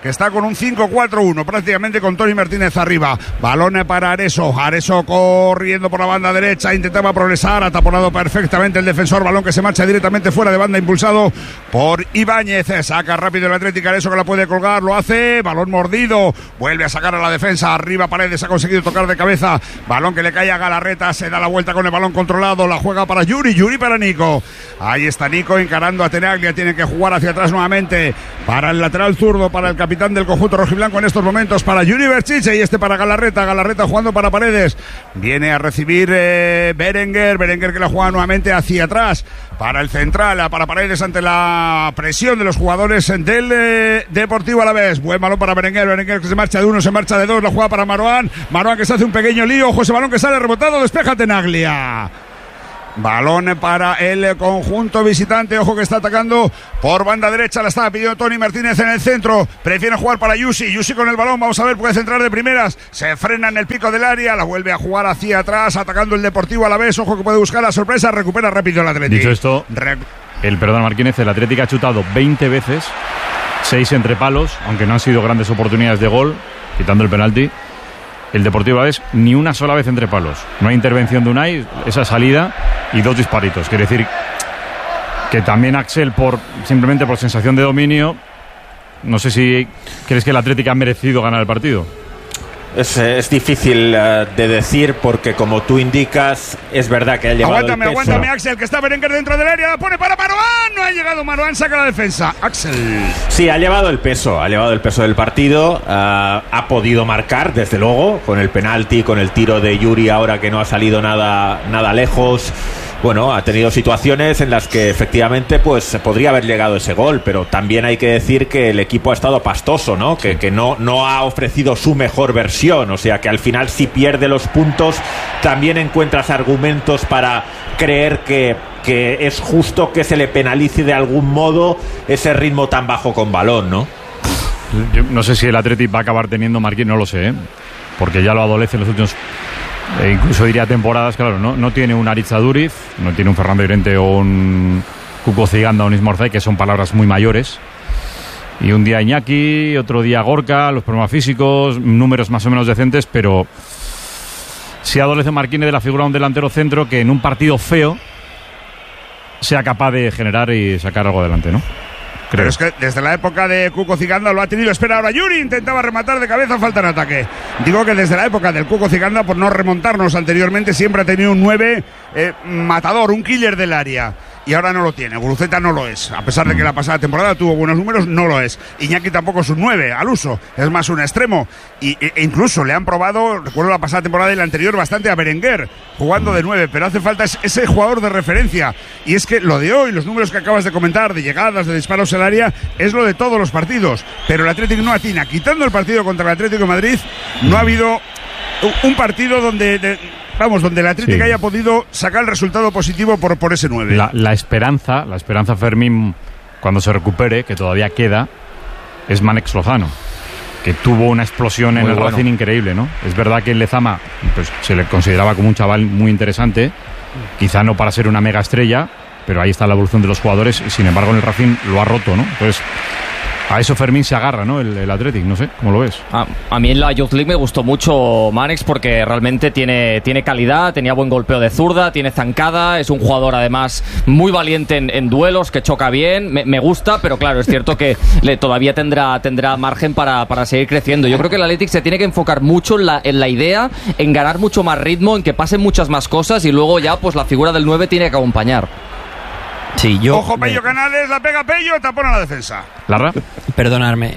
que está con un 5-4-1, prácticamente con Tony Martínez arriba. Balón para Areso corriendo por la banda derecha, intentaba progresar, ha taponado perfectamente el defensor, balón que se marcha directamente fuera de banda, impulsado por Ibáñez. Saca rápido el Atlético, Areso que la puede colgar, lo hace, balón mordido, vuelve a sacar a la defensa, arriba Paredes, ha conseguido tocar de cabeza, balón que le cae a Galarreta, se da la vuelta con el balón controlado, la juega para Yuri para Nico. Ahí está Nico encarando a Tenaglia, tiene que jugar hacia atrás nuevamente para el lateral zurdo, para el capitán del conjunto rojiblanco en estos momentos, para Yuri Berchiche, y este para Galarreta jugando para Paredes, viene a recibir Berenguer que la juega nuevamente hacia atrás para el central, para Paredes ante la presión de los jugadores del Deportivo Alavés. Buen balón para Berenguer que se marcha de uno, se marcha de dos, la juega para Marouane que se hace un pequeño lío, ojo ese balón que sale rebotado, despeja Tenaglia. Balón para el conjunto visitante, ojo que está atacando por banda derecha, la estaba pidiendo Tony Martínez en el centro, prefiere jugar para Yusi con el balón, vamos a ver, puede centrar de primeras, se frena en el pico del área, la vuelve a jugar hacia atrás, atacando el Deportivo Alavés, ojo que puede buscar la sorpresa, recupera rápido el Atlético. Dicho esto, Martínez, el Atlético ha chutado 20 veces, 6 entre palos, aunque no han sido grandes oportunidades de gol, quitando el penalti. El Deportivo Alavés ni una sola vez entre palos. No hay intervención de Unai, esa salida y 2 disparitos. Quiere decir que también Axel, simplemente por sensación de dominio, no sé si crees que el Atlético ha merecido ganar el partido. Es difícil de decir porque, como tú indicas, es verdad que ha llevado el peso. Aguántame, Axel, que está Berenguer dentro del área, la pone para Marouane, no ha llegado Marouane, saca la defensa. Axel. Sí, ha llevado el peso del partido, ha podido marcar, desde luego, con el penalti, con el tiro de Yuri ahora que no ha salido nada lejos. Bueno, ha tenido situaciones en las que efectivamente pues podría haber llegado ese gol, pero también hay que decir que el equipo ha estado pastoso, ¿no? Que no ha ofrecido su mejor versión, o sea que al final si pierde los puntos también encuentras argumentos para creer que es justo que se le penalice de algún modo ese ritmo tan bajo con balón, ¿no? Yo no sé si el Athletic va a acabar teniendo Marquín, no lo sé, porque ya lo adolece en los últimos... incluso diría temporadas, claro, no tiene un Aritz Aduriz, no tiene un Fernando Llorente o un Cuco Ciganda o un Ismarzai, que son palabras muy mayores, y un día Iñaki, otro día Gorka, los problemas físicos, números más o menos decentes, pero si adolece Marquínez de la figura de un delantero centro que en un partido feo sea capaz de generar y sacar algo adelante, ¿no? Pero es que desde la época de Cuco Ciganda lo ha tenido. Espera ahora Yuri, intentaba rematar de cabeza, falta en ataque. Digo que desde la época del Cuco Ciganda, por no remontarnos anteriormente, siempre ha tenido un 9 matador, un killer del área. Y ahora no lo tiene, Guruceta no lo es. A pesar de que la pasada temporada tuvo buenos números, no lo es. Iñaki tampoco es un 9 al uso, es más un extremo. E incluso le han probado, recuerdo la pasada temporada y la anterior, bastante a Berenguer, jugando de 9, pero hace falta ese jugador de referencia. Y es que lo de hoy, los números que acabas de comentar, de llegadas, de disparos al área, es lo de todos los partidos. Pero el Atlético no atina. Quitando el partido contra el Atlético de Madrid, no ha habido un partido donde el Atlético haya podido sacar el resultado positivo por ese 9. La esperanza Fermín, cuando se recupere, que todavía queda, es Mánex Lozano, que tuvo una explosión en el Racing increíble, ¿no? Es verdad que en Lezama pues, se le consideraba como un chaval muy interesante, quizá no para ser una mega estrella, pero ahí está la evolución de los jugadores, y sin embargo en el Racing lo ha roto, ¿no? Entonces a eso Fermín se agarra, ¿no? El Athletic, no sé, ¿cómo lo ves? A mí en la Youth League me gustó mucho Mánex porque realmente tiene calidad, tenía buen golpeo de zurda, tiene zancada, es un jugador además muy valiente en duelos, que choca bien, me gusta, pero claro, es cierto que todavía tendrá margen para seguir creciendo. Yo creo que el Athletic se tiene que enfocar mucho en la idea, en ganar mucho más ritmo, en que pasen muchas más cosas y luego ya pues la figura del 9 tiene que acompañar. Sí, ojo, Pello Canales, la pega Pello, tapón a la defensa. ¿Larra? Perdonadme.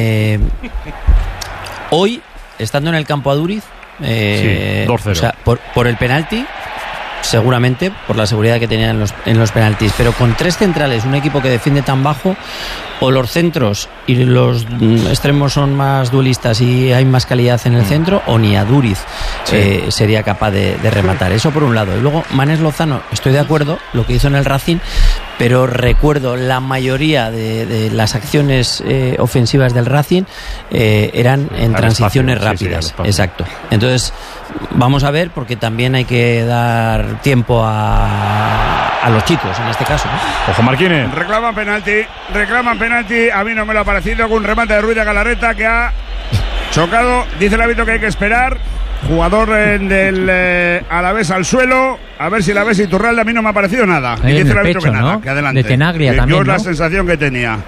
Hoy, estando en el campo Aduriz, 2-0. O sea, por el penalti, seguramente, por la seguridad que tenían en los penaltis, pero con 3 centrales, un equipo que defiende tan bajo, o los centros y los extremos son más duelistas y hay más calidad en el centro, o ni Aduriz sería capaz de rematar. Eso por un lado. Y luego Mánex Lozano, estoy de acuerdo, lo que hizo en el Racing, pero recuerdo la mayoría de las acciones ofensivas del Racing eran en transiciones rápidas. Exacto. Entonces vamos a ver, porque también hay que dar tiempo a a los chicos en este caso, ¿no? Ojo Marquines. Reclaman penalti. A mí no me lo ha parecido, con un remate de Ruiz de Galarreta que ha chocado. Dice el árbitro que hay que esperar. Jugador del Alavés al suelo. A ver si el Alavés y Iturralde, a mí no me ha parecido nada. Y dice el árbitro que nada, que adelante. De Tenaglia también, Yo ¿no? la sensación que tenía.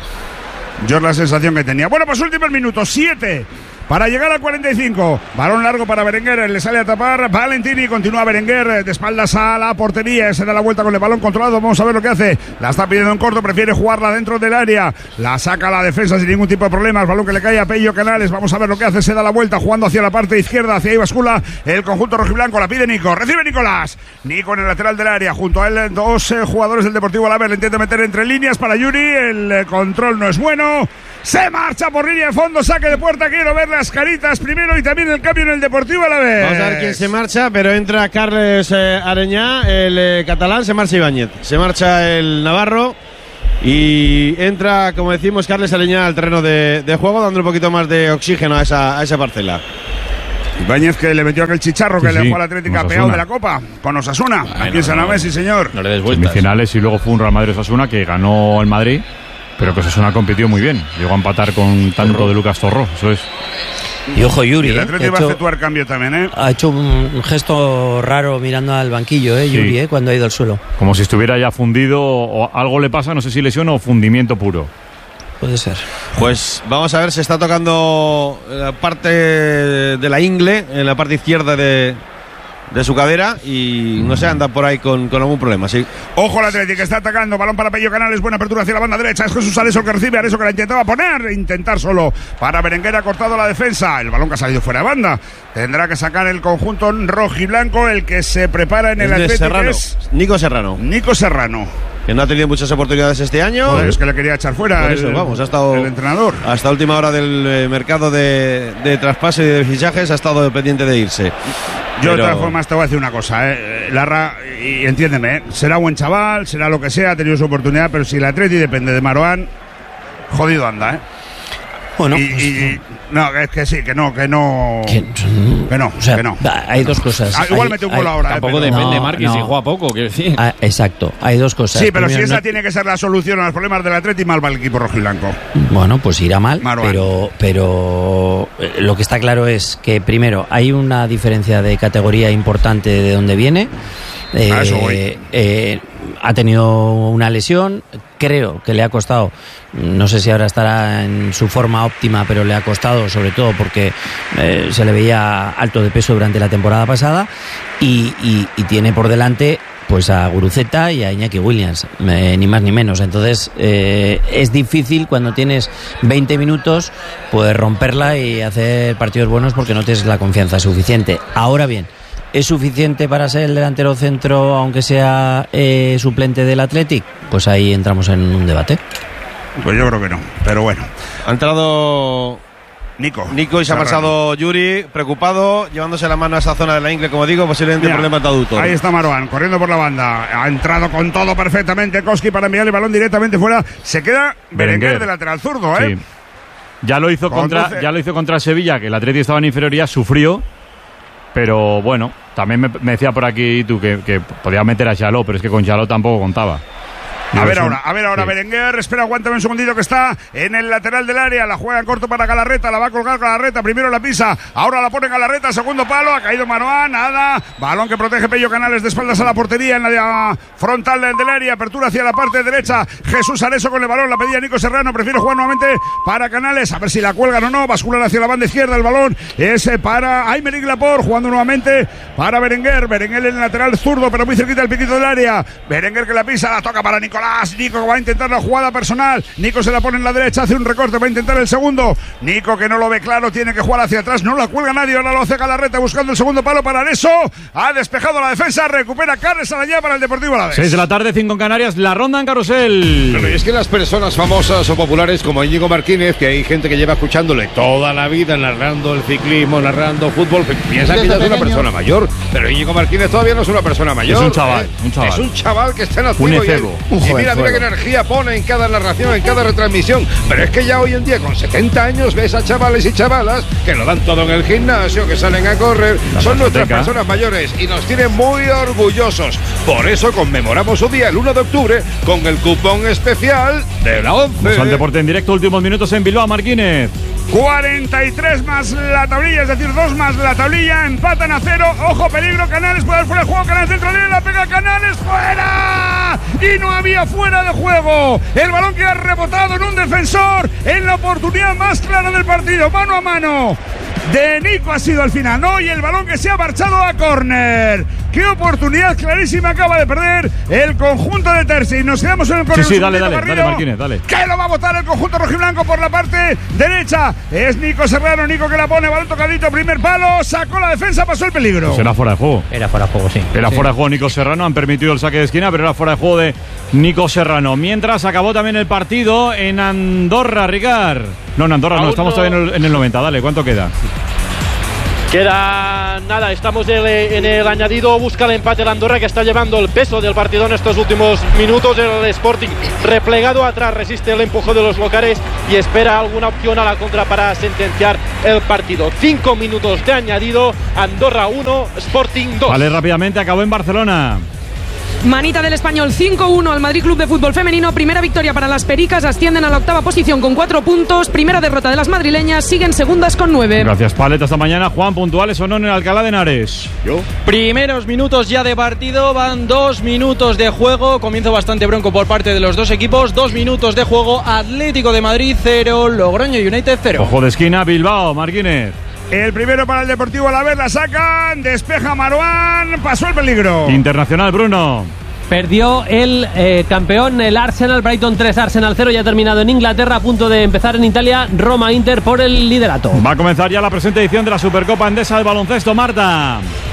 Bueno, pues últimos minutos, 7 para llegar al 45. Balón largo para Berenguer, le sale a tapar Valentini, continúa Berenguer de espaldas a la portería, se da la vuelta con el balón controlado. Vamos a ver lo que hace. La está pidiendo en corto, prefiere jugarla dentro del área. La saca a la defensa sin ningún tipo de problemas. Balón que le cae a Pello Canales. Vamos a ver lo que hace. Se da la vuelta jugando hacia la parte izquierda, hacia ahí bascula el conjunto rojiblanco. La pide Nico, recibe Nicolás. Nico en el lateral del área, junto a él dos jugadores del Deportivo Alavés. Le intenta meter entre líneas para Yuri. El control no es bueno. Se marcha por línea de fondo, saque de puerta. Quiero ver las caritas primero y también el cambio en el Deportivo Alavés. Vamos a ver quién se marcha, pero entra Carles Areñá, el catalán, se marcha Ibáñez. Se marcha el navarro y entra, como decimos, Carles Areñá al terreno de juego, dando un poquito más de oxígeno a esa parcela. Ibáñez, que le metió aquel chicharro que le dejó a la Atlética pegado de la Copa con Osasuna. Aquí en San Mamés, sí señor. No le des vueltas. Semifinales y luego fue un Real Madrid-Osasuna que ganó el Madrid, pero que Osasuna compitió muy bien. Llegó a empatar con tanto de Lucas Torró, eso es. Y ojo Yuri, el Atlético va a efectuar cambio también, ha hecho un gesto raro mirando al banquillo, Yuri, cuando ha ido al suelo. Como si estuviera ya fundido o algo le pasa, no sé si lesión o fundimiento puro. Puede ser. Pues vamos a ver, se está tocando la parte de la ingle, en la parte izquierda de su cadera, y no sé, anda por ahí con algún problema, sí. Ojo, el Atlético está atacando, balón para Pello Canales, buena apertura hacia la banda derecha, es Jesús Areso que recibe, Areso que la intentaba intentar solo para Berenguer, ha cortado la defensa, el balón que ha salido fuera de banda, tendrá que sacar el conjunto rojiblanco, el que se prepara en el Atlético es Nico Serrano, que no ha tenido muchas oportunidades este año. Joder, es que le quería echar fuera ha estado el entrenador. Hasta última hora del mercado de traspaso y de fichajes ha estado pendiente de irse. Yo de todas formas te voy a decir una cosa, Larra, y entiéndeme, será buen chaval, será lo que sea, ha tenido su oportunidad, pero si el Atleti depende de Marouane, jodido anda, Bueno, no, es que sí, que no. O sea, hay dos cosas. Igual mete un gol ahora. Tampoco depende de Márquez, si juega poco, quiero decir. Exacto, hay dos cosas. Sí, pero primero, si esa tiene que ser la solución a los problemas del Atleti, mal va el equipo rojiblanco. Bueno, pues irá mal, pero lo que está claro es que primero hay una diferencia de categoría importante de dónde viene. Ha tenido una lesión, creo que le ha costado, no sé si ahora estará en su forma óptima, pero le ha costado sobre todo porque se le veía alto de peso durante la temporada pasada y tiene por delante pues a Guruceta y a Iñaki Williams, ni más ni menos. Entonces es difícil cuando tienes 20 minutos pues romperla y hacer partidos buenos porque no tienes la confianza suficiente. Ahora bien, ¿es suficiente para ser el delantero centro, aunque sea suplente del Athletic? Pues ahí entramos en un debate. Pues yo creo que no, pero bueno. Ha entrado Nico y se ha marchado Yuri, preocupado, llevándose la mano a esa zona de la ingle, como digo, posiblemente problema de aductor. Ahí está Marouane, corriendo por la banda. Ha entrado con todo perfectamente Koski para enviar el balón directamente fuera. Se queda Berenguer de lateral zurdo, Sí. Ya lo hizo contra Sevilla, que el Atleti estaba en inferioridad, sufrió. Pero bueno, también me decía por aquí tú que podía meter a Chaló, pero es que con Chaló tampoco contaba. A ver ahora, Berenguer, espera, aguántame un segundito que está en el lateral del área, la juega en corto para Galarreta, la va a colgar Galarreta, primero la pisa, ahora la pone Galarreta, segundo palo, ha caído Marouane, nada, balón que protege Pello Canales de espaldas a la portería en la frontal del área, apertura hacia la parte derecha, Jesús Areso con el balón, la pedía Nico Serrano, prefiere jugar nuevamente para Canales, a ver si la cuelgan o no, basculan hacia la banda izquierda, el balón es para Aymeric Laporte, jugando nuevamente para Berenguer en el lateral zurdo, pero muy cerquita del piquito del área, Berenguer que la pisa, la toca para Nico va a intentar la jugada personal, Nico se la pone en la derecha, hace un recorte, va a intentar el segundo, Nico que no lo ve claro, tiene que jugar hacia atrás, no la cuelga nadie, ahora lo hace Galarreta buscando el segundo palo para Areso, ha despejado la defensa, recupera Carles Areñá para el Deportivo Alavés. 6 de la tarde, 5 en Canarias, la ronda en Carrusel. Pero es que las personas famosas o populares como Íñigo Martínez, que hay gente que lleva escuchándole toda la vida narrando el ciclismo, narrando fútbol, piensa que ya es una persona mayor, pero Íñigo Martínez todavía no es una persona mayor. Es un chaval, Es un chaval que está en activo. Un efebo. Y mira qué energía pone en cada narración, en cada retransmisión. Pero es que ya hoy en día, con 70 años, ves a chavales y chavalas que lo dan todo en el gimnasio, que salen a correr. Son nuestras personas mayores y nos tienen muy orgullosos. Por eso conmemoramos su día el 1 de octubre con el cupón especial de la 11. Vamos al deporte en directo, últimos minutos en Bilbao, Marquínez. 43 más la tablilla, es decir, 2 más la tablilla, empatan a 0. Ojo, peligro, Canales puede fuera de juego, Canales dentro de la pega, Canales fuera. Y no había fuera de juego. El balón que ha rebotado en un defensor en la oportunidad más clara del partido, mano a mano de Nico ha sido al final, ¿no? Y el balón que se ha marchado a córner. Qué oportunidad clarísima acaba de perder el conjunto de Terzi. Nos quedamos en el córner. Sí, dale, Marquínez, dale. Que lo va a botar el conjunto rojiblanco por la parte derecha. Es Nico Serrano, Nico que la pone, balón tocadito, primer palo, sacó la defensa, pasó el peligro. Pues era fuera de juego. Era fuera de juego, sí. Era fuera de juego Nico Serrano, han permitido el saque de esquina, pero era fuera de juego de Nico Serrano. Mientras acabó también el partido en Andorra, Ricard. No, en Andorra no, estamos todavía en el 90, dale, ¿cuánto queda? Queda nada, estamos en el añadido, busca el empate el Andorra, que está llevando el peso del partido en estos últimos minutos. El Sporting replegado atrás, resiste el empujón de los locales y espera alguna opción a la contra para sentenciar el partido. 5 minutos de añadido, Andorra 1, Sporting 2. Vale, rápidamente, acabó en Barcelona. Manita del Español 5-1 al Madrid Club de Fútbol Femenino. Primera victoria para las Pericas, ascienden a la 8ª posición con 4 puntos. Primera derrota de las madrileñas, siguen segundas con 9. Gracias, Palet, hasta mañana. Juan, puntuales o no en el Alcalá de Henares. Primeros minutos ya de partido, van 2 minutos de juego. Comienzo bastante bronco por parte de los dos equipos. 2 minutos de juego, Atlético de Madrid 0, Logroño United 0. Ojo de esquina, Bilbao, Marquínez. El primero para el Deportivo Alavés, la sacan, despeja Marouane, pasó el peligro. Internacional, Bruno. Perdió el campeón, el Arsenal, Brighton 3, Arsenal 0, ya ha terminado en Inglaterra, a punto de empezar en Italia, Roma-Inter por el liderato. Va a comenzar ya la presente edición de la Supercopa Endesa de baloncesto, Marta.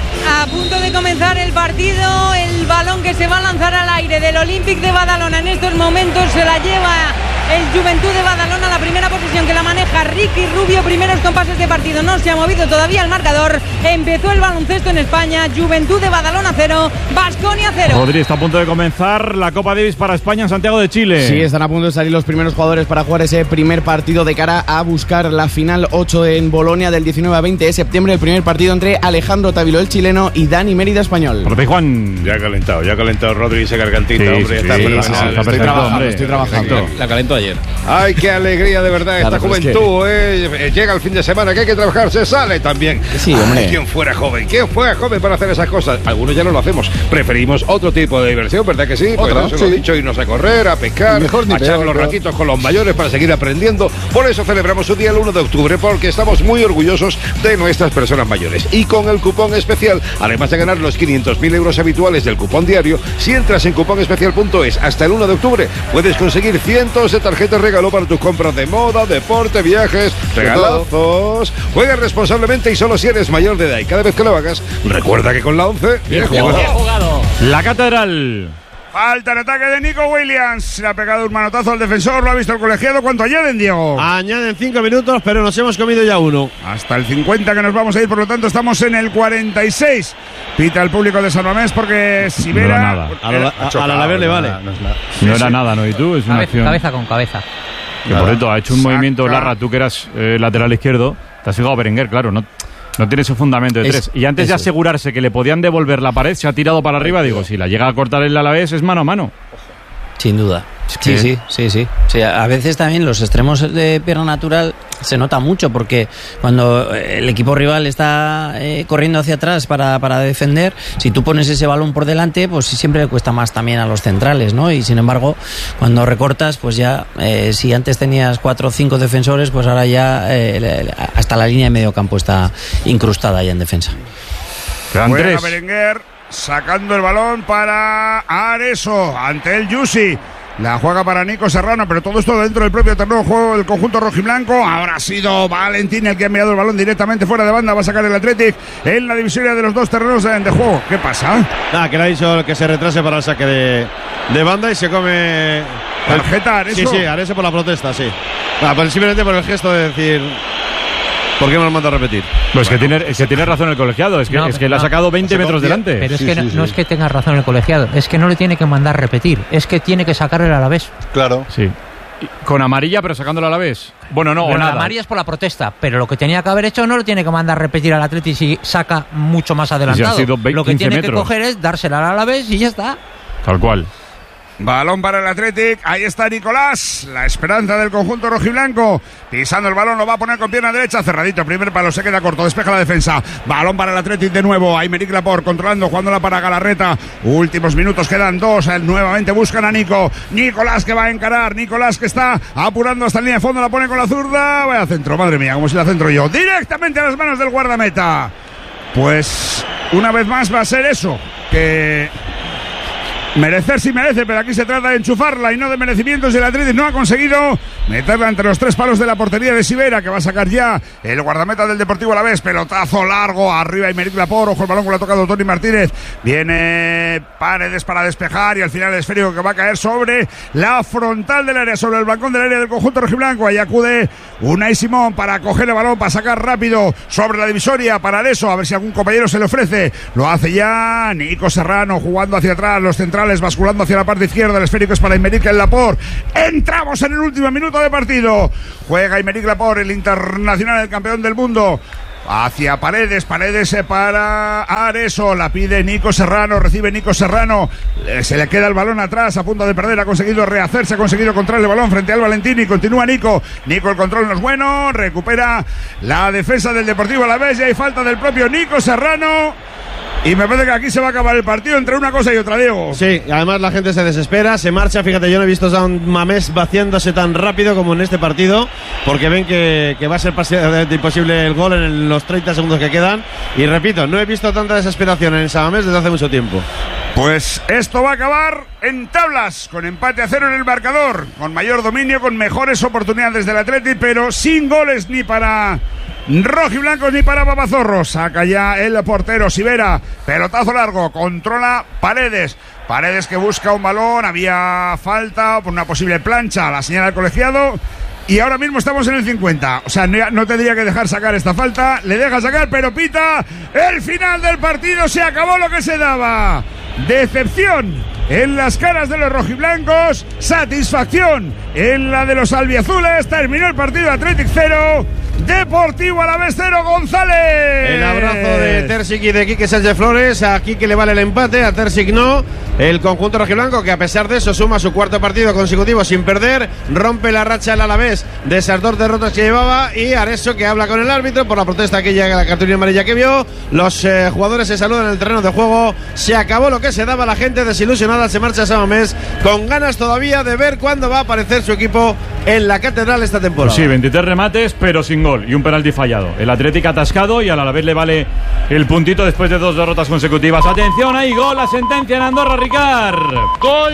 A punto de comenzar el partido, el balón que se va a lanzar al aire del Olympic de Badalona en estos momentos se la lleva el Juventud de Badalona, la primera posición que la maneja Ricky Rubio, primeros compases de partido, no se ha movido todavía el marcador, empezó el baloncesto en España, Juventud de Badalona 0, Baskonia 0. Rodri, está a punto de comenzar la Copa Davis para España en Santiago de Chile. Sí, están a punto de salir los primeros jugadores para jugar ese primer partido de cara a buscar la final 8 en Bolonia del 19 a 20 de septiembre, el primer partido entre Alejandro Tavilo, el chileno, y Dani Mérida, español. Profe Juan. Ya ha calentado Rodri ese gargantita, hombre, está fenomenal. Estoy trabajando. La calentó ayer. Ay, qué alegría de verdad esta juventud, llega el fin de semana que hay que trabajar, se sale también. Sí, hombre. Ay, ¿quién fuera joven para hacer esas cosas? Algunos ya no lo hacemos, preferimos otro tipo de diversión, ¿verdad que sí? Pues eso lo he dicho, irnos a correr, a pescar, a echar los ratitos con los mayores para seguir aprendiendo. Por eso celebramos su día el 1 de octubre, porque estamos muy orgullosos de nuestras personas mayores. Y con el cupón especial, además de ganar los 500.000 euros habituales del cupón diario, si entras en cuponespecial.es hasta el 1 de octubre, puedes conseguir cientos de tarjetas regalo para tus compras de moda, deporte, viajes, regalazos. Juega responsablemente y solo si eres mayor de edad. Y cada vez que lo hagas, recuerda que con la 11... Bien jugado. La Catedral. Falta en ataque de Nico Williams. Le ha pegado un manotazo al defensor, lo ha visto el colegiado. ¿Cuánto añaden, Diego? Añaden 5 minutos, pero nos hemos comido ya uno. Hasta el 50 que nos vamos a ir, por lo tanto estamos en el 46. Pita el público de San Mamés porque si no Vera... era nada. A la Alavés le vale. No era nada, ¿no? ¿Y tú? Es una acción. Cabeza con cabeza. Que por cierto, ha hecho un movimiento, Larra, tú que eras lateral izquierdo, te has fijado a Berenguer, claro, no tiene su fundamento de 3. Y antes de asegurarse que le podían devolver la pared, se ha tirado para arriba. Digo, si la llega a cortar el Alavés, es mano a mano. Sin duda. Sí. A veces también los extremos de pierna natural se nota mucho, porque cuando el equipo rival está corriendo hacia atrás para defender, si tú pones ese balón por delante, pues siempre le cuesta más también a los centrales, ¿no? Y sin embargo, cuando recortas, pues ya, si antes tenías 4 o 5 defensores, pues ahora ya hasta la línea de medio campo está incrustada ya en defensa. Buena Berenguer, sacando el balón para Areso, ante el Yusi. La juega para Nico Serrano, pero todo esto dentro del propio terreno de juego del conjunto rojiblanco. Ahora ha sido Valentín el que ha enviado el balón directamente fuera de banda. Va a sacar el Athletic en la divisoria de los dos terrenos de juego. ¿Qué pasa? Nada, que le ha dicho que se retrase para el saque de banda y se come... ¿Tarjeta Areso? Sí, Areso por la protesta, sí. Pues simplemente por el gesto de decir... ¿Por qué me lo manda a repetir? Pues que tiene razón el colegiado, es que le ha sacado 20 metros delante. Pero es que no es que tenga razón el colegiado, es que no le tiene que mandar repetir, es que tiene que sacarle el Alavés. Claro. Sí. Con amarilla, pero sacándolo a la vez. Bueno, no, bueno, o nada. La amarilla es por la protesta, pero lo que tenía que haber hecho no lo tiene que mandar repetir al Atleti si saca mucho más adelantado. Si han sido lo que tiene metros. que coger es dársela al Alavés y ya está. Tal cual. Balón para el Athletic, ahí está Nicolás, la esperanza del conjunto rojiblanco, pisando el balón, lo va a poner con pierna derecha, cerradito, primer palo, se queda corto, despeja la defensa, balón para el Athletic de nuevo, Aymeric Laporte controlando, jugándola para Galarreta, últimos minutos, quedan 2, nuevamente buscan a Nicolás que va a encarar, Nicolás que está apurando hasta la línea de fondo, la pone con la zurda, vaya centro, madre mía, como si la centro yo, directamente a las manos del guardameta. Pues una vez más va a ser eso, que... merecer sí merece, pero aquí se trata de enchufarla y no de merecimientos. El Athletic no ha conseguido meterla entre los 3 palos de la portería de Sivera, que va a sacar ya el guardameta del Deportivo Alavés. Pelotazo largo, arriba Aymeric Laporte, ojo el balón que lo ha tocado Toni Martínez. Viene Paredes para despejar y al final el esférico que va a caer sobre la frontal del área, sobre el balcón del área del conjunto rojiblanco. Ahí acude Unai Simón para coger el balón, para sacar rápido sobre la divisoria para Areso, a ver si algún compañero se le ofrece. Lo hace ya Nico Serrano jugando hacia atrás, los centrales basculando hacia la parte izquierda, el esférico es para Aymeric Laporte. Entramos en el último minuto de partido. Juega Aymeric Laporte, el internacional, el campeón del mundo. Hacia Paredes para Areso, la pide Nico Serrano, recibe Nico Serrano, se le queda el balón atrás, a punto de perder, ha conseguido rehacerse, ha conseguido controlar el balón frente al Valentini, continúa Nico, el control no es bueno, recupera la defensa del Deportivo Alavés y hay falta del propio Nico Serrano. Y me parece que aquí se va a acabar el partido entre una cosa y otra, Diego. Sí, además la gente se desespera, se marcha. Fíjate, yo no he visto a un Mamés vaciándose tan rápido como en este partido, porque ven que va a ser imposible el gol en los 30 segundos que quedan. Y repito, no he visto tanta desesperación en San Mamés desde hace mucho tiempo. Pues esto va a acabar en tablas, con empate a 0 en el marcador, con mayor dominio, con mejores oportunidades del Athletic, pero sin goles ni para rojiblancos ni para babazorros. Saca ya el portero Sivera, pelotazo largo, controla Paredes que busca un balón, había falta por una posible plancha, la señala el colegiado. Y ahora mismo estamos en el 50. O sea, no tendría que dejar sacar esta falta. Le deja sacar, pero pita el final del partido. Se acabó lo que se daba. Decepción en las caras de los rojiblancos. Satisfacción en la de los albiazules. Terminó el partido, Athletic 0. Deportivo Alavés 0, González. El abrazo de Terzic y de Quique Sánchez Flores. A Quique le vale el empate, a Terzic no. El conjunto rojiblanco, que a pesar de eso suma su 4º partido consecutivo sin perder, rompe la racha del Alavés de esas 2 derrotas que llevaba. Y Areso, que habla con el árbitro por la protesta aquella, la cartulina amarilla que vio. Los jugadores se saludan en el terreno de juego. Se acabó lo que se daba, la gente desilusionada se marcha a San Mamés, con ganas todavía de ver cuándo va a aparecer su equipo en la catedral esta temporada. Pues sí, 23 remates, pero sin gol y un penalti fallado. El Atlético atascado y al Alavés le vale el puntito después de 2 derrotas consecutivas. Atención, ahí gol, la sentencia en Andorra, Ricard. Gol,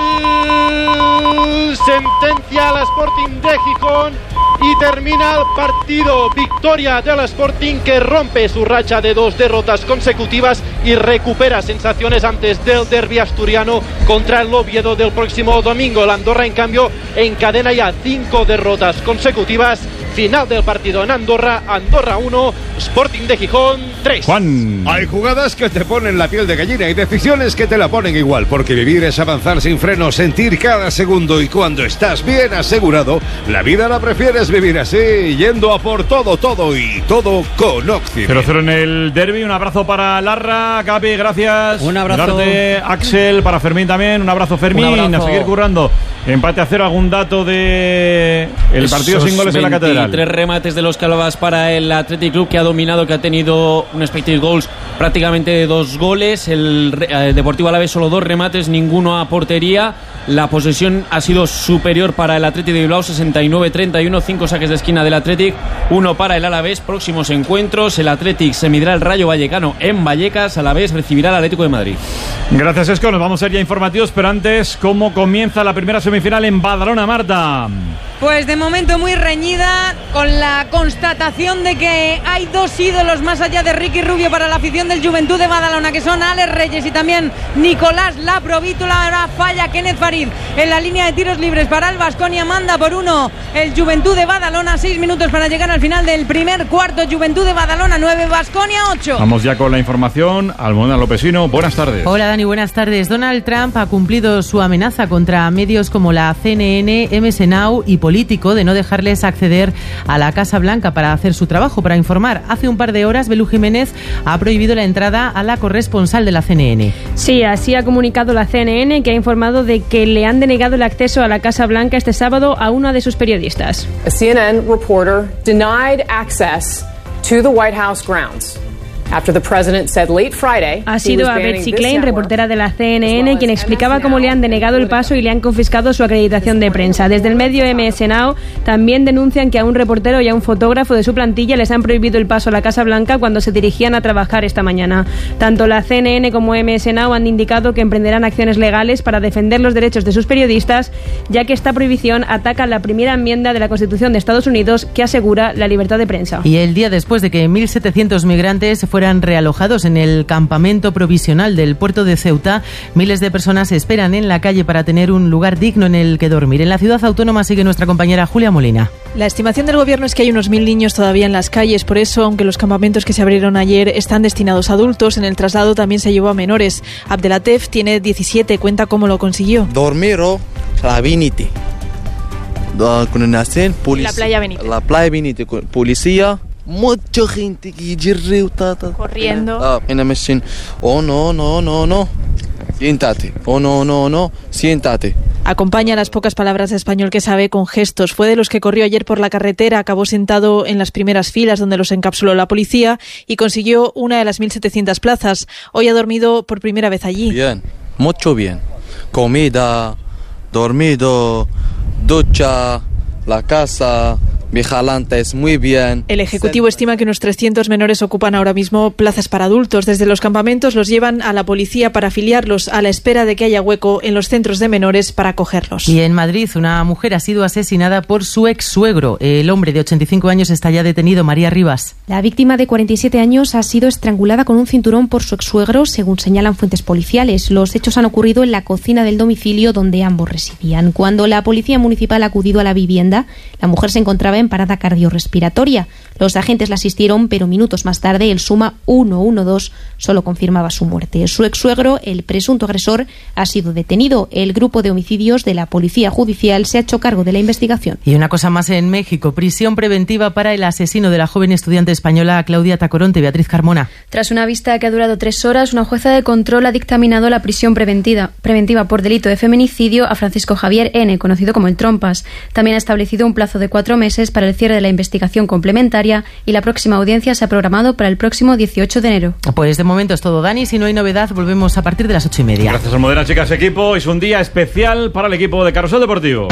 sentencia al Sporting de Gijón y termina el partido. Victoria del Sporting, que rompe su racha de 2 derrotas consecutivas y recupera sensaciones antes del derbi asturiano contra el Oviedo del próximo domingo. El Andorra, en cambio, encadena ya 5 derrotas consecutivas. Final del partido en Andorra. Andorra 1, Sporting de Gijón 3. Juan. Hay jugadas que te ponen la piel de gallina y decisiones que te la ponen igual, porque vivir es avanzar sin freno, sentir cada segundo, y cuando estás bien asegurado, la vida la prefieres vivir así, yendo a por todo y todo con Occident. 0-0 en el derbi. Un abrazo para Larra, Capi, gracias. Un abrazo. Axel, para Fermín también. Un abrazo, Fermín. Un abrazo. A seguir currando. Empate a 0. ¿Algún dato de el partido sin goles en la catedral? 3 remates de los que hablabas para el Athletic Club, que ha dominado, que ha tenido un expected goals prácticamente de 2 goles. El Deportivo Alavés solo 2 remates, ninguno a portería. La posesión ha sido superior para el Athletic de Bilbao, 69-31. 5 saques de esquina del Athletic, 1 para el Alavés. Próximos encuentros: el Athletic se medirá el Rayo Vallecano en Vallecas. Alavés recibirá al Atlético de Madrid. Gracias, Esco. Nos vamos a ir ya informativos, pero antes, ¿cómo comienza la primera semifinal en Badalona, Marta? Pues de momento muy reñida, con la constatación de que hay dos ídolos más allá de Ricky Rubio para la afición del Juventud de Badalona, que son Alex Reyes y también Nicolás Laprovítula. Ahora falla Kenneth Farid en la línea de tiros libres para el Baskonia. Manda por 1 el Juventud de Badalona. 6 minutos para llegar al final del primer cuarto. Juventud de Badalona 9, Baskonia 8. Vamos ya con la información. Almudena Lopesino, buenas tardes. Hola Dani, buenas tardes. Donald Trump ha cumplido su amenaza contra medios como la CNN, MS Now y Político de no dejarles acceder a la Casa Blanca para hacer su trabajo, para informar. Hace un par de horas, Belú Jiménez ha prohibido la entrada a la corresponsal de la CNN. Sí, así ha comunicado la CNN, que ha informado de que le han denegado el acceso a la Casa Blanca este sábado a una de sus periodistas. A CNN reporter denied access to the White House grounds. Ha sido a Betsy Klein, reportera de la CNN, quien explicaba cómo le han denegado el paso y le han confiscado su acreditación de prensa. Desde el medio MS Now también denuncian que a un reportero y a un fotógrafo de su plantilla les han prohibido el paso a la Casa Blanca cuando se dirigían a trabajar esta mañana. Tanto la CNN como MS Now han indicado que emprenderán acciones legales para defender los derechos de sus periodistas, ya que esta prohibición ataca la primera enmienda de la Constitución de Estados Unidos, que asegura la libertad de prensa. Y el día después de que 1.700 migrantes fueran realojados en el campamento provisional del puerto de Ceuta, miles de personas esperan en la calle para tener un lugar digno en el que dormir. En la ciudad autónoma sigue nuestra compañera Julia Molina. La estimación del gobierno es que hay unos 1.000 niños todavía en las calles. Por eso, aunque los campamentos que se abrieron ayer están destinados a adultos, en el traslado también se llevó a menores. Abdelatef tiene 17, cuenta cómo lo consiguió. Dormiro, la Benite. La playa Benite. La playa Benite, policía. Mucha gente que corriendo. Oh no. Siéntate. Oh no. Siéntate. Acompaña las pocas palabras de español que sabe con gestos. Fue de los que corrió ayer por la carretera, acabó sentado en las primeras filas donde los encapsuló la policía y consiguió una de las 1.700 plazas. Hoy ha dormido por primera vez allí. Bien, mucho bien. Comida, dormido, ducha, la casa. Vigilantes, muy bien. El Ejecutivo estima que unos 300 menores ocupan ahora mismo plazas para adultos. Desde los campamentos los llevan a la policía para afiliarlos a la espera de que haya hueco en los centros de menores para acogerlos. Y en Madrid, una mujer ha sido asesinada por su ex-suegro. El hombre de 85 años está ya detenido. María Rivas. La víctima de 47 años ha sido estrangulada con un cinturón por su ex-suegro, según señalan fuentes policiales. Los hechos han ocurrido en la cocina del domicilio donde ambos residían. Cuando la policía municipal ha acudido a la vivienda, la mujer se encontraba en parada cardiorrespiratoria. Los agentes la asistieron, pero minutos más tarde el SUMA 112 solo confirmaba su muerte. Su ex-suegro, el presunto agresor, ha sido detenido. El grupo de homicidios de la Policía Judicial se ha hecho cargo de la investigación. Y una cosa más en México. Prisión preventiva para el asesino de la joven estudiante española Claudia Tacoronte. Beatriz Carmona. Tras una vista que ha durado 3 horas, una jueza de control ha dictaminado la prisión preventiva por delito de feminicidio a Francisco Javier N., conocido como el Trompas. También ha establecido un plazo de 4 meses para el cierre de la investigación complementaria y la próxima audiencia se ha programado para el próximo 18 de enero. Pues de momento es todo, Dani. Si no hay novedad, volvemos a partir de las 8:30. Gracias, Almudena, chicas, equipo. Es un día especial para el equipo de Carrusel Deportivo.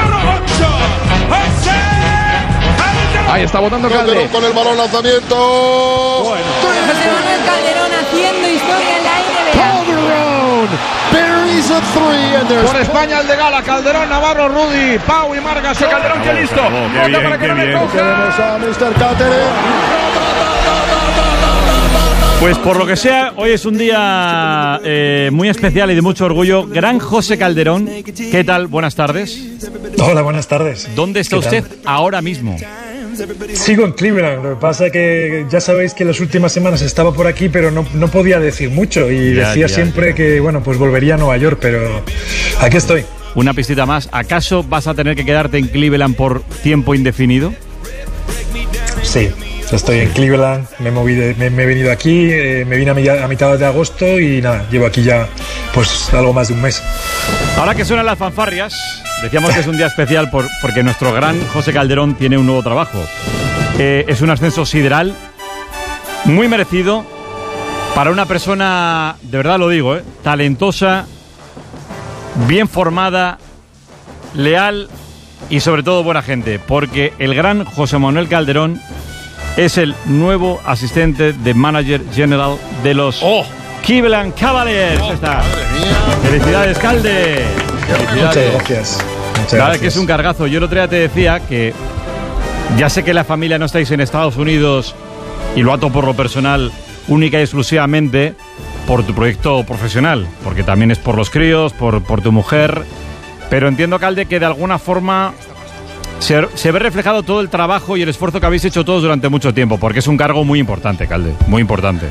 Ahí está botando Calderón con el balón, lanzamiento. Bueno. José Manuel Calderón haciendo historia en la NBA. Por España el de Gala, Calderón, Navarro, Rudy, Pau y Margas. Calderón, que listo. Qué bien, para que no le tenemos a Mr. Pues por lo que sea, hoy es un día muy especial y de mucho orgullo. Gran José Calderón, ¿qué tal? Buenas tardes. Hola, buenas tardes. ¿Dónde está usted ahora mismo? Sigo en Cleveland, lo que pasa es que ya sabéis que las últimas semanas estaba por aquí, pero no podía decir mucho y decía siempre que, bueno, pues volvería a Nueva York, pero aquí estoy. Una pistita más, ¿acaso vas a tener que quedarte en Cleveland por tiempo indefinido? Sí, estoy en Cleveland, me he venido aquí, me vine a mitad de agosto y nada, llevo aquí ya pues algo más de un mes. Ahora que suenan las fanfarrias, decíamos que es un día especial porque nuestro gran José Calderón tiene un nuevo trabajo. Es un ascenso sideral, muy merecido, para una persona, de verdad lo digo, talentosa, bien formada, leal y sobre todo buena gente, porque el gran José Manuel Calderón es el nuevo asistente de manager general de los Cleveland Cavaliers. Está. Felicidades, Calde. Muchas gracias. Nada, que es un cargazo. Yo el otro día te decía que ya sé que la familia no estáis en Estados Unidos y lo ato por lo personal única y exclusivamente por tu proyecto profesional, porque también es por los críos, por tu mujer, pero entiendo, Calde, que de alguna forma se ve reflejado todo el trabajo y el esfuerzo que habéis hecho todos durante mucho tiempo, porque es un cargo muy importante, Calde, muy importante.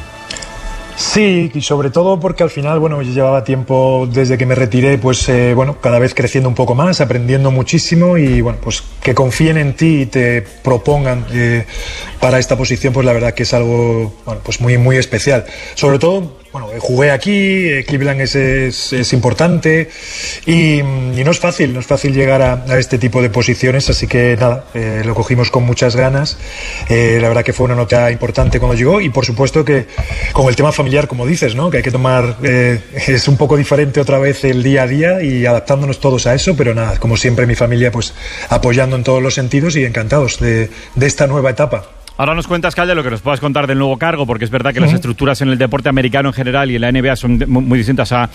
Sí, y sobre todo porque al final, bueno, yo llevaba tiempo desde que me retiré, pues bueno, cada vez creciendo un poco más, aprendiendo muchísimo y bueno, pues que confíen en ti y te propongan para esta posición, pues la verdad que es algo, bueno, pues muy, muy especial. Sobre todo, bueno, jugué aquí, Cleveland es importante y no es fácil llegar a este tipo de posiciones, así que nada, lo cogimos con muchas ganas. La verdad que fue una nota importante cuando llegó y por supuesto que con el tema familiar, como dices, ¿no? Que hay que tomar, es un poco diferente otra vez el día a día y adaptándonos todos a eso, pero nada, como siempre mi familia pues apoyando en todos los sentidos y encantados de esta nueva etapa. Ahora nos cuentas, Calde, lo que nos puedas contar del nuevo cargo, porque es verdad que las estructuras en el deporte americano en general y en la NBA son muy distintas a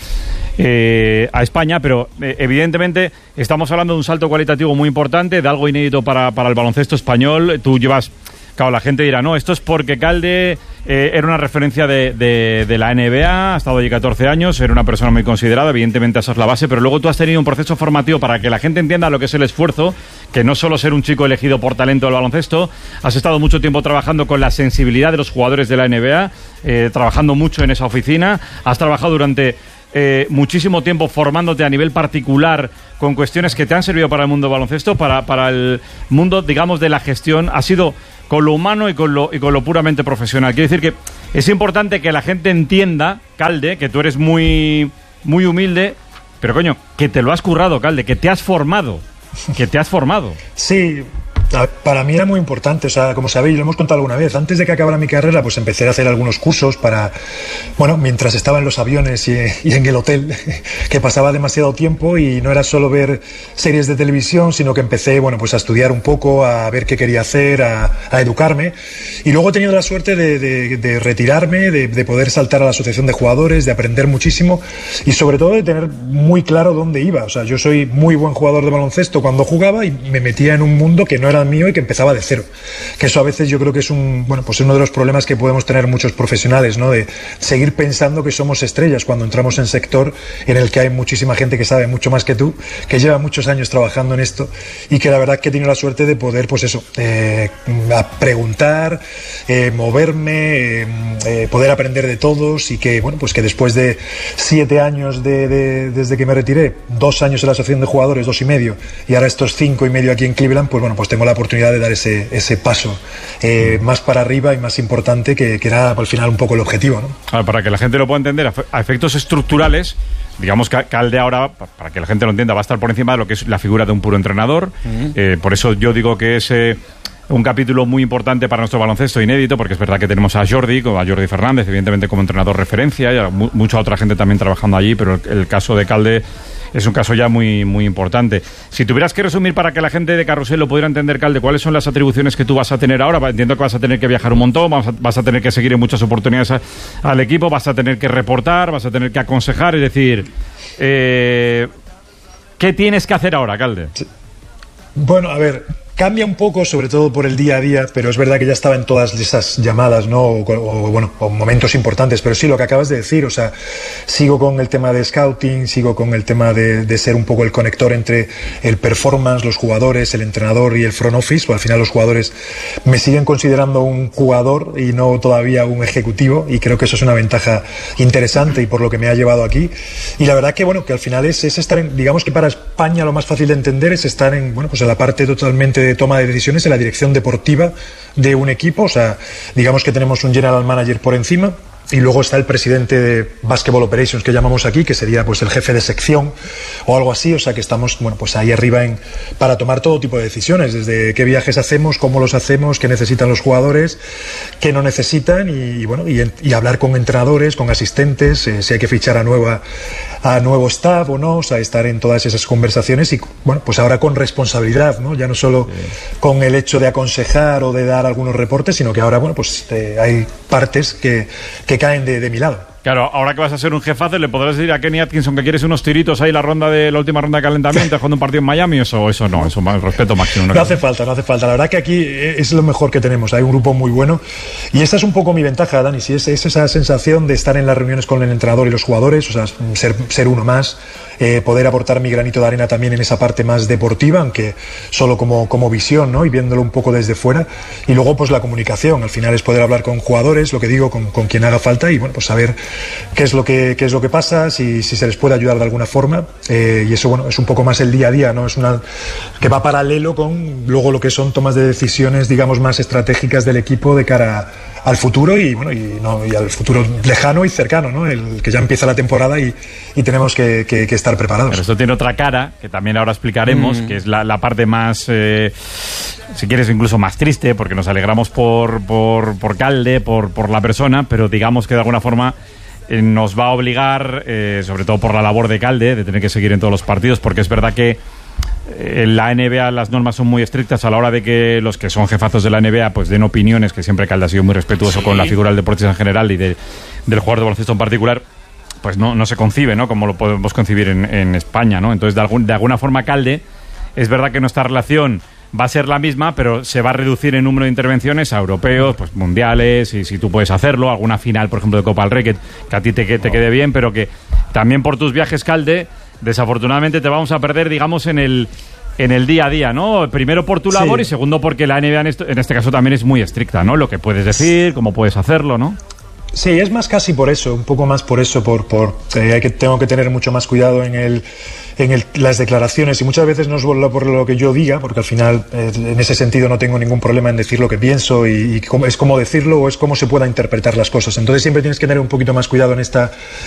España, pero evidentemente estamos hablando de un salto cualitativo muy importante, de algo inédito para el baloncesto español. Tú llevas... Claro, la gente dirá, no, esto es porque Calde era una referencia de la NBA, ha estado allí 14 años, era una persona muy considerada, evidentemente esa es la base, pero luego tú has tenido un proceso formativo para que la gente entienda lo que es el esfuerzo, que no solo ser un chico elegido por talento del baloncesto, has estado mucho tiempo trabajando con la sensibilidad de los jugadores de la NBA, trabajando mucho en esa oficina, has trabajado durante... muchísimo tiempo formándote a nivel particular con cuestiones que te han servido para el mundo del baloncesto, para el mundo, digamos, de la gestión. Ha sido con lo humano y con lo puramente profesional. Quiero decir que es importante que la gente entienda, Calde, que tú eres muy, muy humilde, pero coño, que te lo has currado, Calde, que te has formado. Sí. Para mí era muy importante, o sea, como sabéis, lo hemos contado alguna vez, antes de que acabara mi carrera, pues empecé a hacer algunos cursos para, bueno, mientras estaba en los aviones y en el hotel, que pasaba demasiado tiempo y no era solo ver series de televisión, sino que empecé, bueno, pues a estudiar un poco, a ver qué quería hacer, a educarme, y luego he tenido la suerte de retirarme, de poder saltar a la asociación de jugadores, de aprender muchísimo y sobre todo de tener muy claro dónde iba. O sea, yo soy muy buen jugador de baloncesto cuando jugaba y me metía en un mundo que no era mío y que empezaba de cero, que eso a veces yo creo que es pues uno de los problemas que podemos tener muchos profesionales, ¿no? De seguir pensando que somos estrellas cuando entramos en sector en el que hay muchísima gente que sabe mucho más que tú, que lleva muchos años trabajando en esto y que la verdad que he tenido la suerte de poder, pues eso, a preguntar, moverme, poder aprender de todos y que, bueno, pues que después de 7 años desde que me retiré, 2 años en la asociación de jugadores, 2 y medio, y ahora estos 5 y medio aquí en Cleveland, pues bueno, pues tengo la oportunidad de dar ese paso más para arriba y más importante que era al final un poco el objetivo, ¿no? Para que la gente lo pueda entender, a efectos estructurales, digamos que Calde ahora, para que la gente lo entienda, va a estar por encima de lo que es la figura de un puro entrenador. Por eso yo digo que es un capítulo muy importante para nuestro baloncesto, inédito, porque es verdad que tenemos a Jordi Fernández, evidentemente como entrenador referencia, y mucha otra gente también trabajando allí, pero el caso de Calde es un caso ya muy, muy importante. Si tuvieras que resumir para que la gente de Carrusel lo pudiera entender, Calde, ¿cuáles son las atribuciones que tú vas a tener ahora? Entiendo que vas a tener que viajar un montón, vas a tener que seguir en muchas oportunidades al equipo, vas a tener que reportar, vas a tener que aconsejar, es decir, ¿qué tienes que hacer ahora, Calde? Bueno, a ver, cambia un poco, sobre todo por el día a día, pero es verdad que ya estaba en todas esas llamadas, ¿no? O momentos importantes, pero sí, lo que acabas de decir, o sea, sigo con el tema de scouting, sigo con el tema de ser un poco el conector entre el performance, los jugadores, el entrenador y el front office, o al final los jugadores me siguen considerando un jugador y no todavía un ejecutivo, y creo que eso es una ventaja interesante y por lo que me ha llevado aquí. Y la verdad que, bueno, que al final es estar en, digamos que para España lo más fácil de entender es estar en, bueno, pues en la parte totalmente de toma de decisiones, en la dirección deportiva de un equipo. O sea, digamos que tenemos un general manager por encima y luego está el presidente de Basketball Operations, que llamamos aquí, que sería pues el jefe de sección o algo así. O sea que estamos, bueno, pues ahí arriba para tomar todo tipo de decisiones, desde qué viajes hacemos, cómo los hacemos, qué necesitan los jugadores, qué no necesitan, y bueno, y hablar con entrenadores, con asistentes, si hay que fichar a nuevo staff o no. O sea, estar en todas esas conversaciones y, bueno, pues ahora con responsabilidad, ¿no? Ya no solo con el hecho de aconsejar o de dar algunos reportes, sino que ahora, bueno, pues hay partes que caen de mi lado. Claro, ahora que vas a ser un jefazo, ¿le podrás decir a Kenny Atkinson que quieres unos tiritos ahí la última ronda de calentamiento, jugando un partido en Miami? Eso no, eso más respeto máximo. No hace falta. La verdad que aquí es lo mejor que tenemos. Hay un grupo muy bueno. Y esta es un poco mi ventaja, Dani. Si es esa sensación de estar en las reuniones con el entrenador y los jugadores, o sea, ser uno más, poder aportar mi granito de arena también en esa parte más deportiva, aunque solo como visión, ¿no? Y viéndolo un poco desde fuera. Y luego, pues la comunicación. Al final es poder hablar con jugadores, lo que digo, con quien haga falta, y bueno, pues saber qué es lo que pasa, si se les puede ayudar de alguna forma, y eso, bueno, es un poco más el día a día, ¿no? Es una que va paralelo con luego lo que son tomas de decisiones, digamos, más estratégicas del equipo de cara al futuro y al futuro lejano y cercano, ¿no? El que ya empieza la temporada y tenemos que estar preparados. Pero esto tiene otra cara, que también ahora explicaremos, que es la parte más, si quieres, incluso más triste, porque nos alegramos por Calde, por la persona, pero digamos que de alguna forma nos va a obligar, sobre todo por la labor de Calde, de tener que seguir en todos los partidos, porque es verdad que en la NBA las normas son muy estrictas a la hora de que los que son jefazos de la NBA pues den opiniones, que siempre Calde ha sido muy respetuoso con la figura del deportista en general y del jugador de baloncesto en particular, pues no se concibe, ¿no? Como lo podemos concebir en España, ¿no? Entonces, de alguna forma, Calde, es verdad que nuestra relación va a ser la misma, pero se va a reducir en número de intervenciones a europeos, pues mundiales, y si tú puedes hacerlo, alguna final, por ejemplo, de Copa del Rey, que a ti te quede bien, pero que también por tus viajes, Calde, desafortunadamente te vamos a perder, digamos, en el día a día, ¿no? Primero por tu labor y segundo porque la NBA en este caso también es muy estricta, ¿no? Lo que puedes decir, cómo puedes hacerlo, ¿no? Sí, es más casi por eso, un poco más por eso, tengo que tener mucho más cuidado en las declaraciones, y muchas veces no es por lo que yo diga, porque al final en ese sentido no tengo ningún problema en decir lo que pienso y es cómo decirlo o es cómo se pueda interpretar las cosas. Entonces siempre tienes que tener un poquito más cuidado en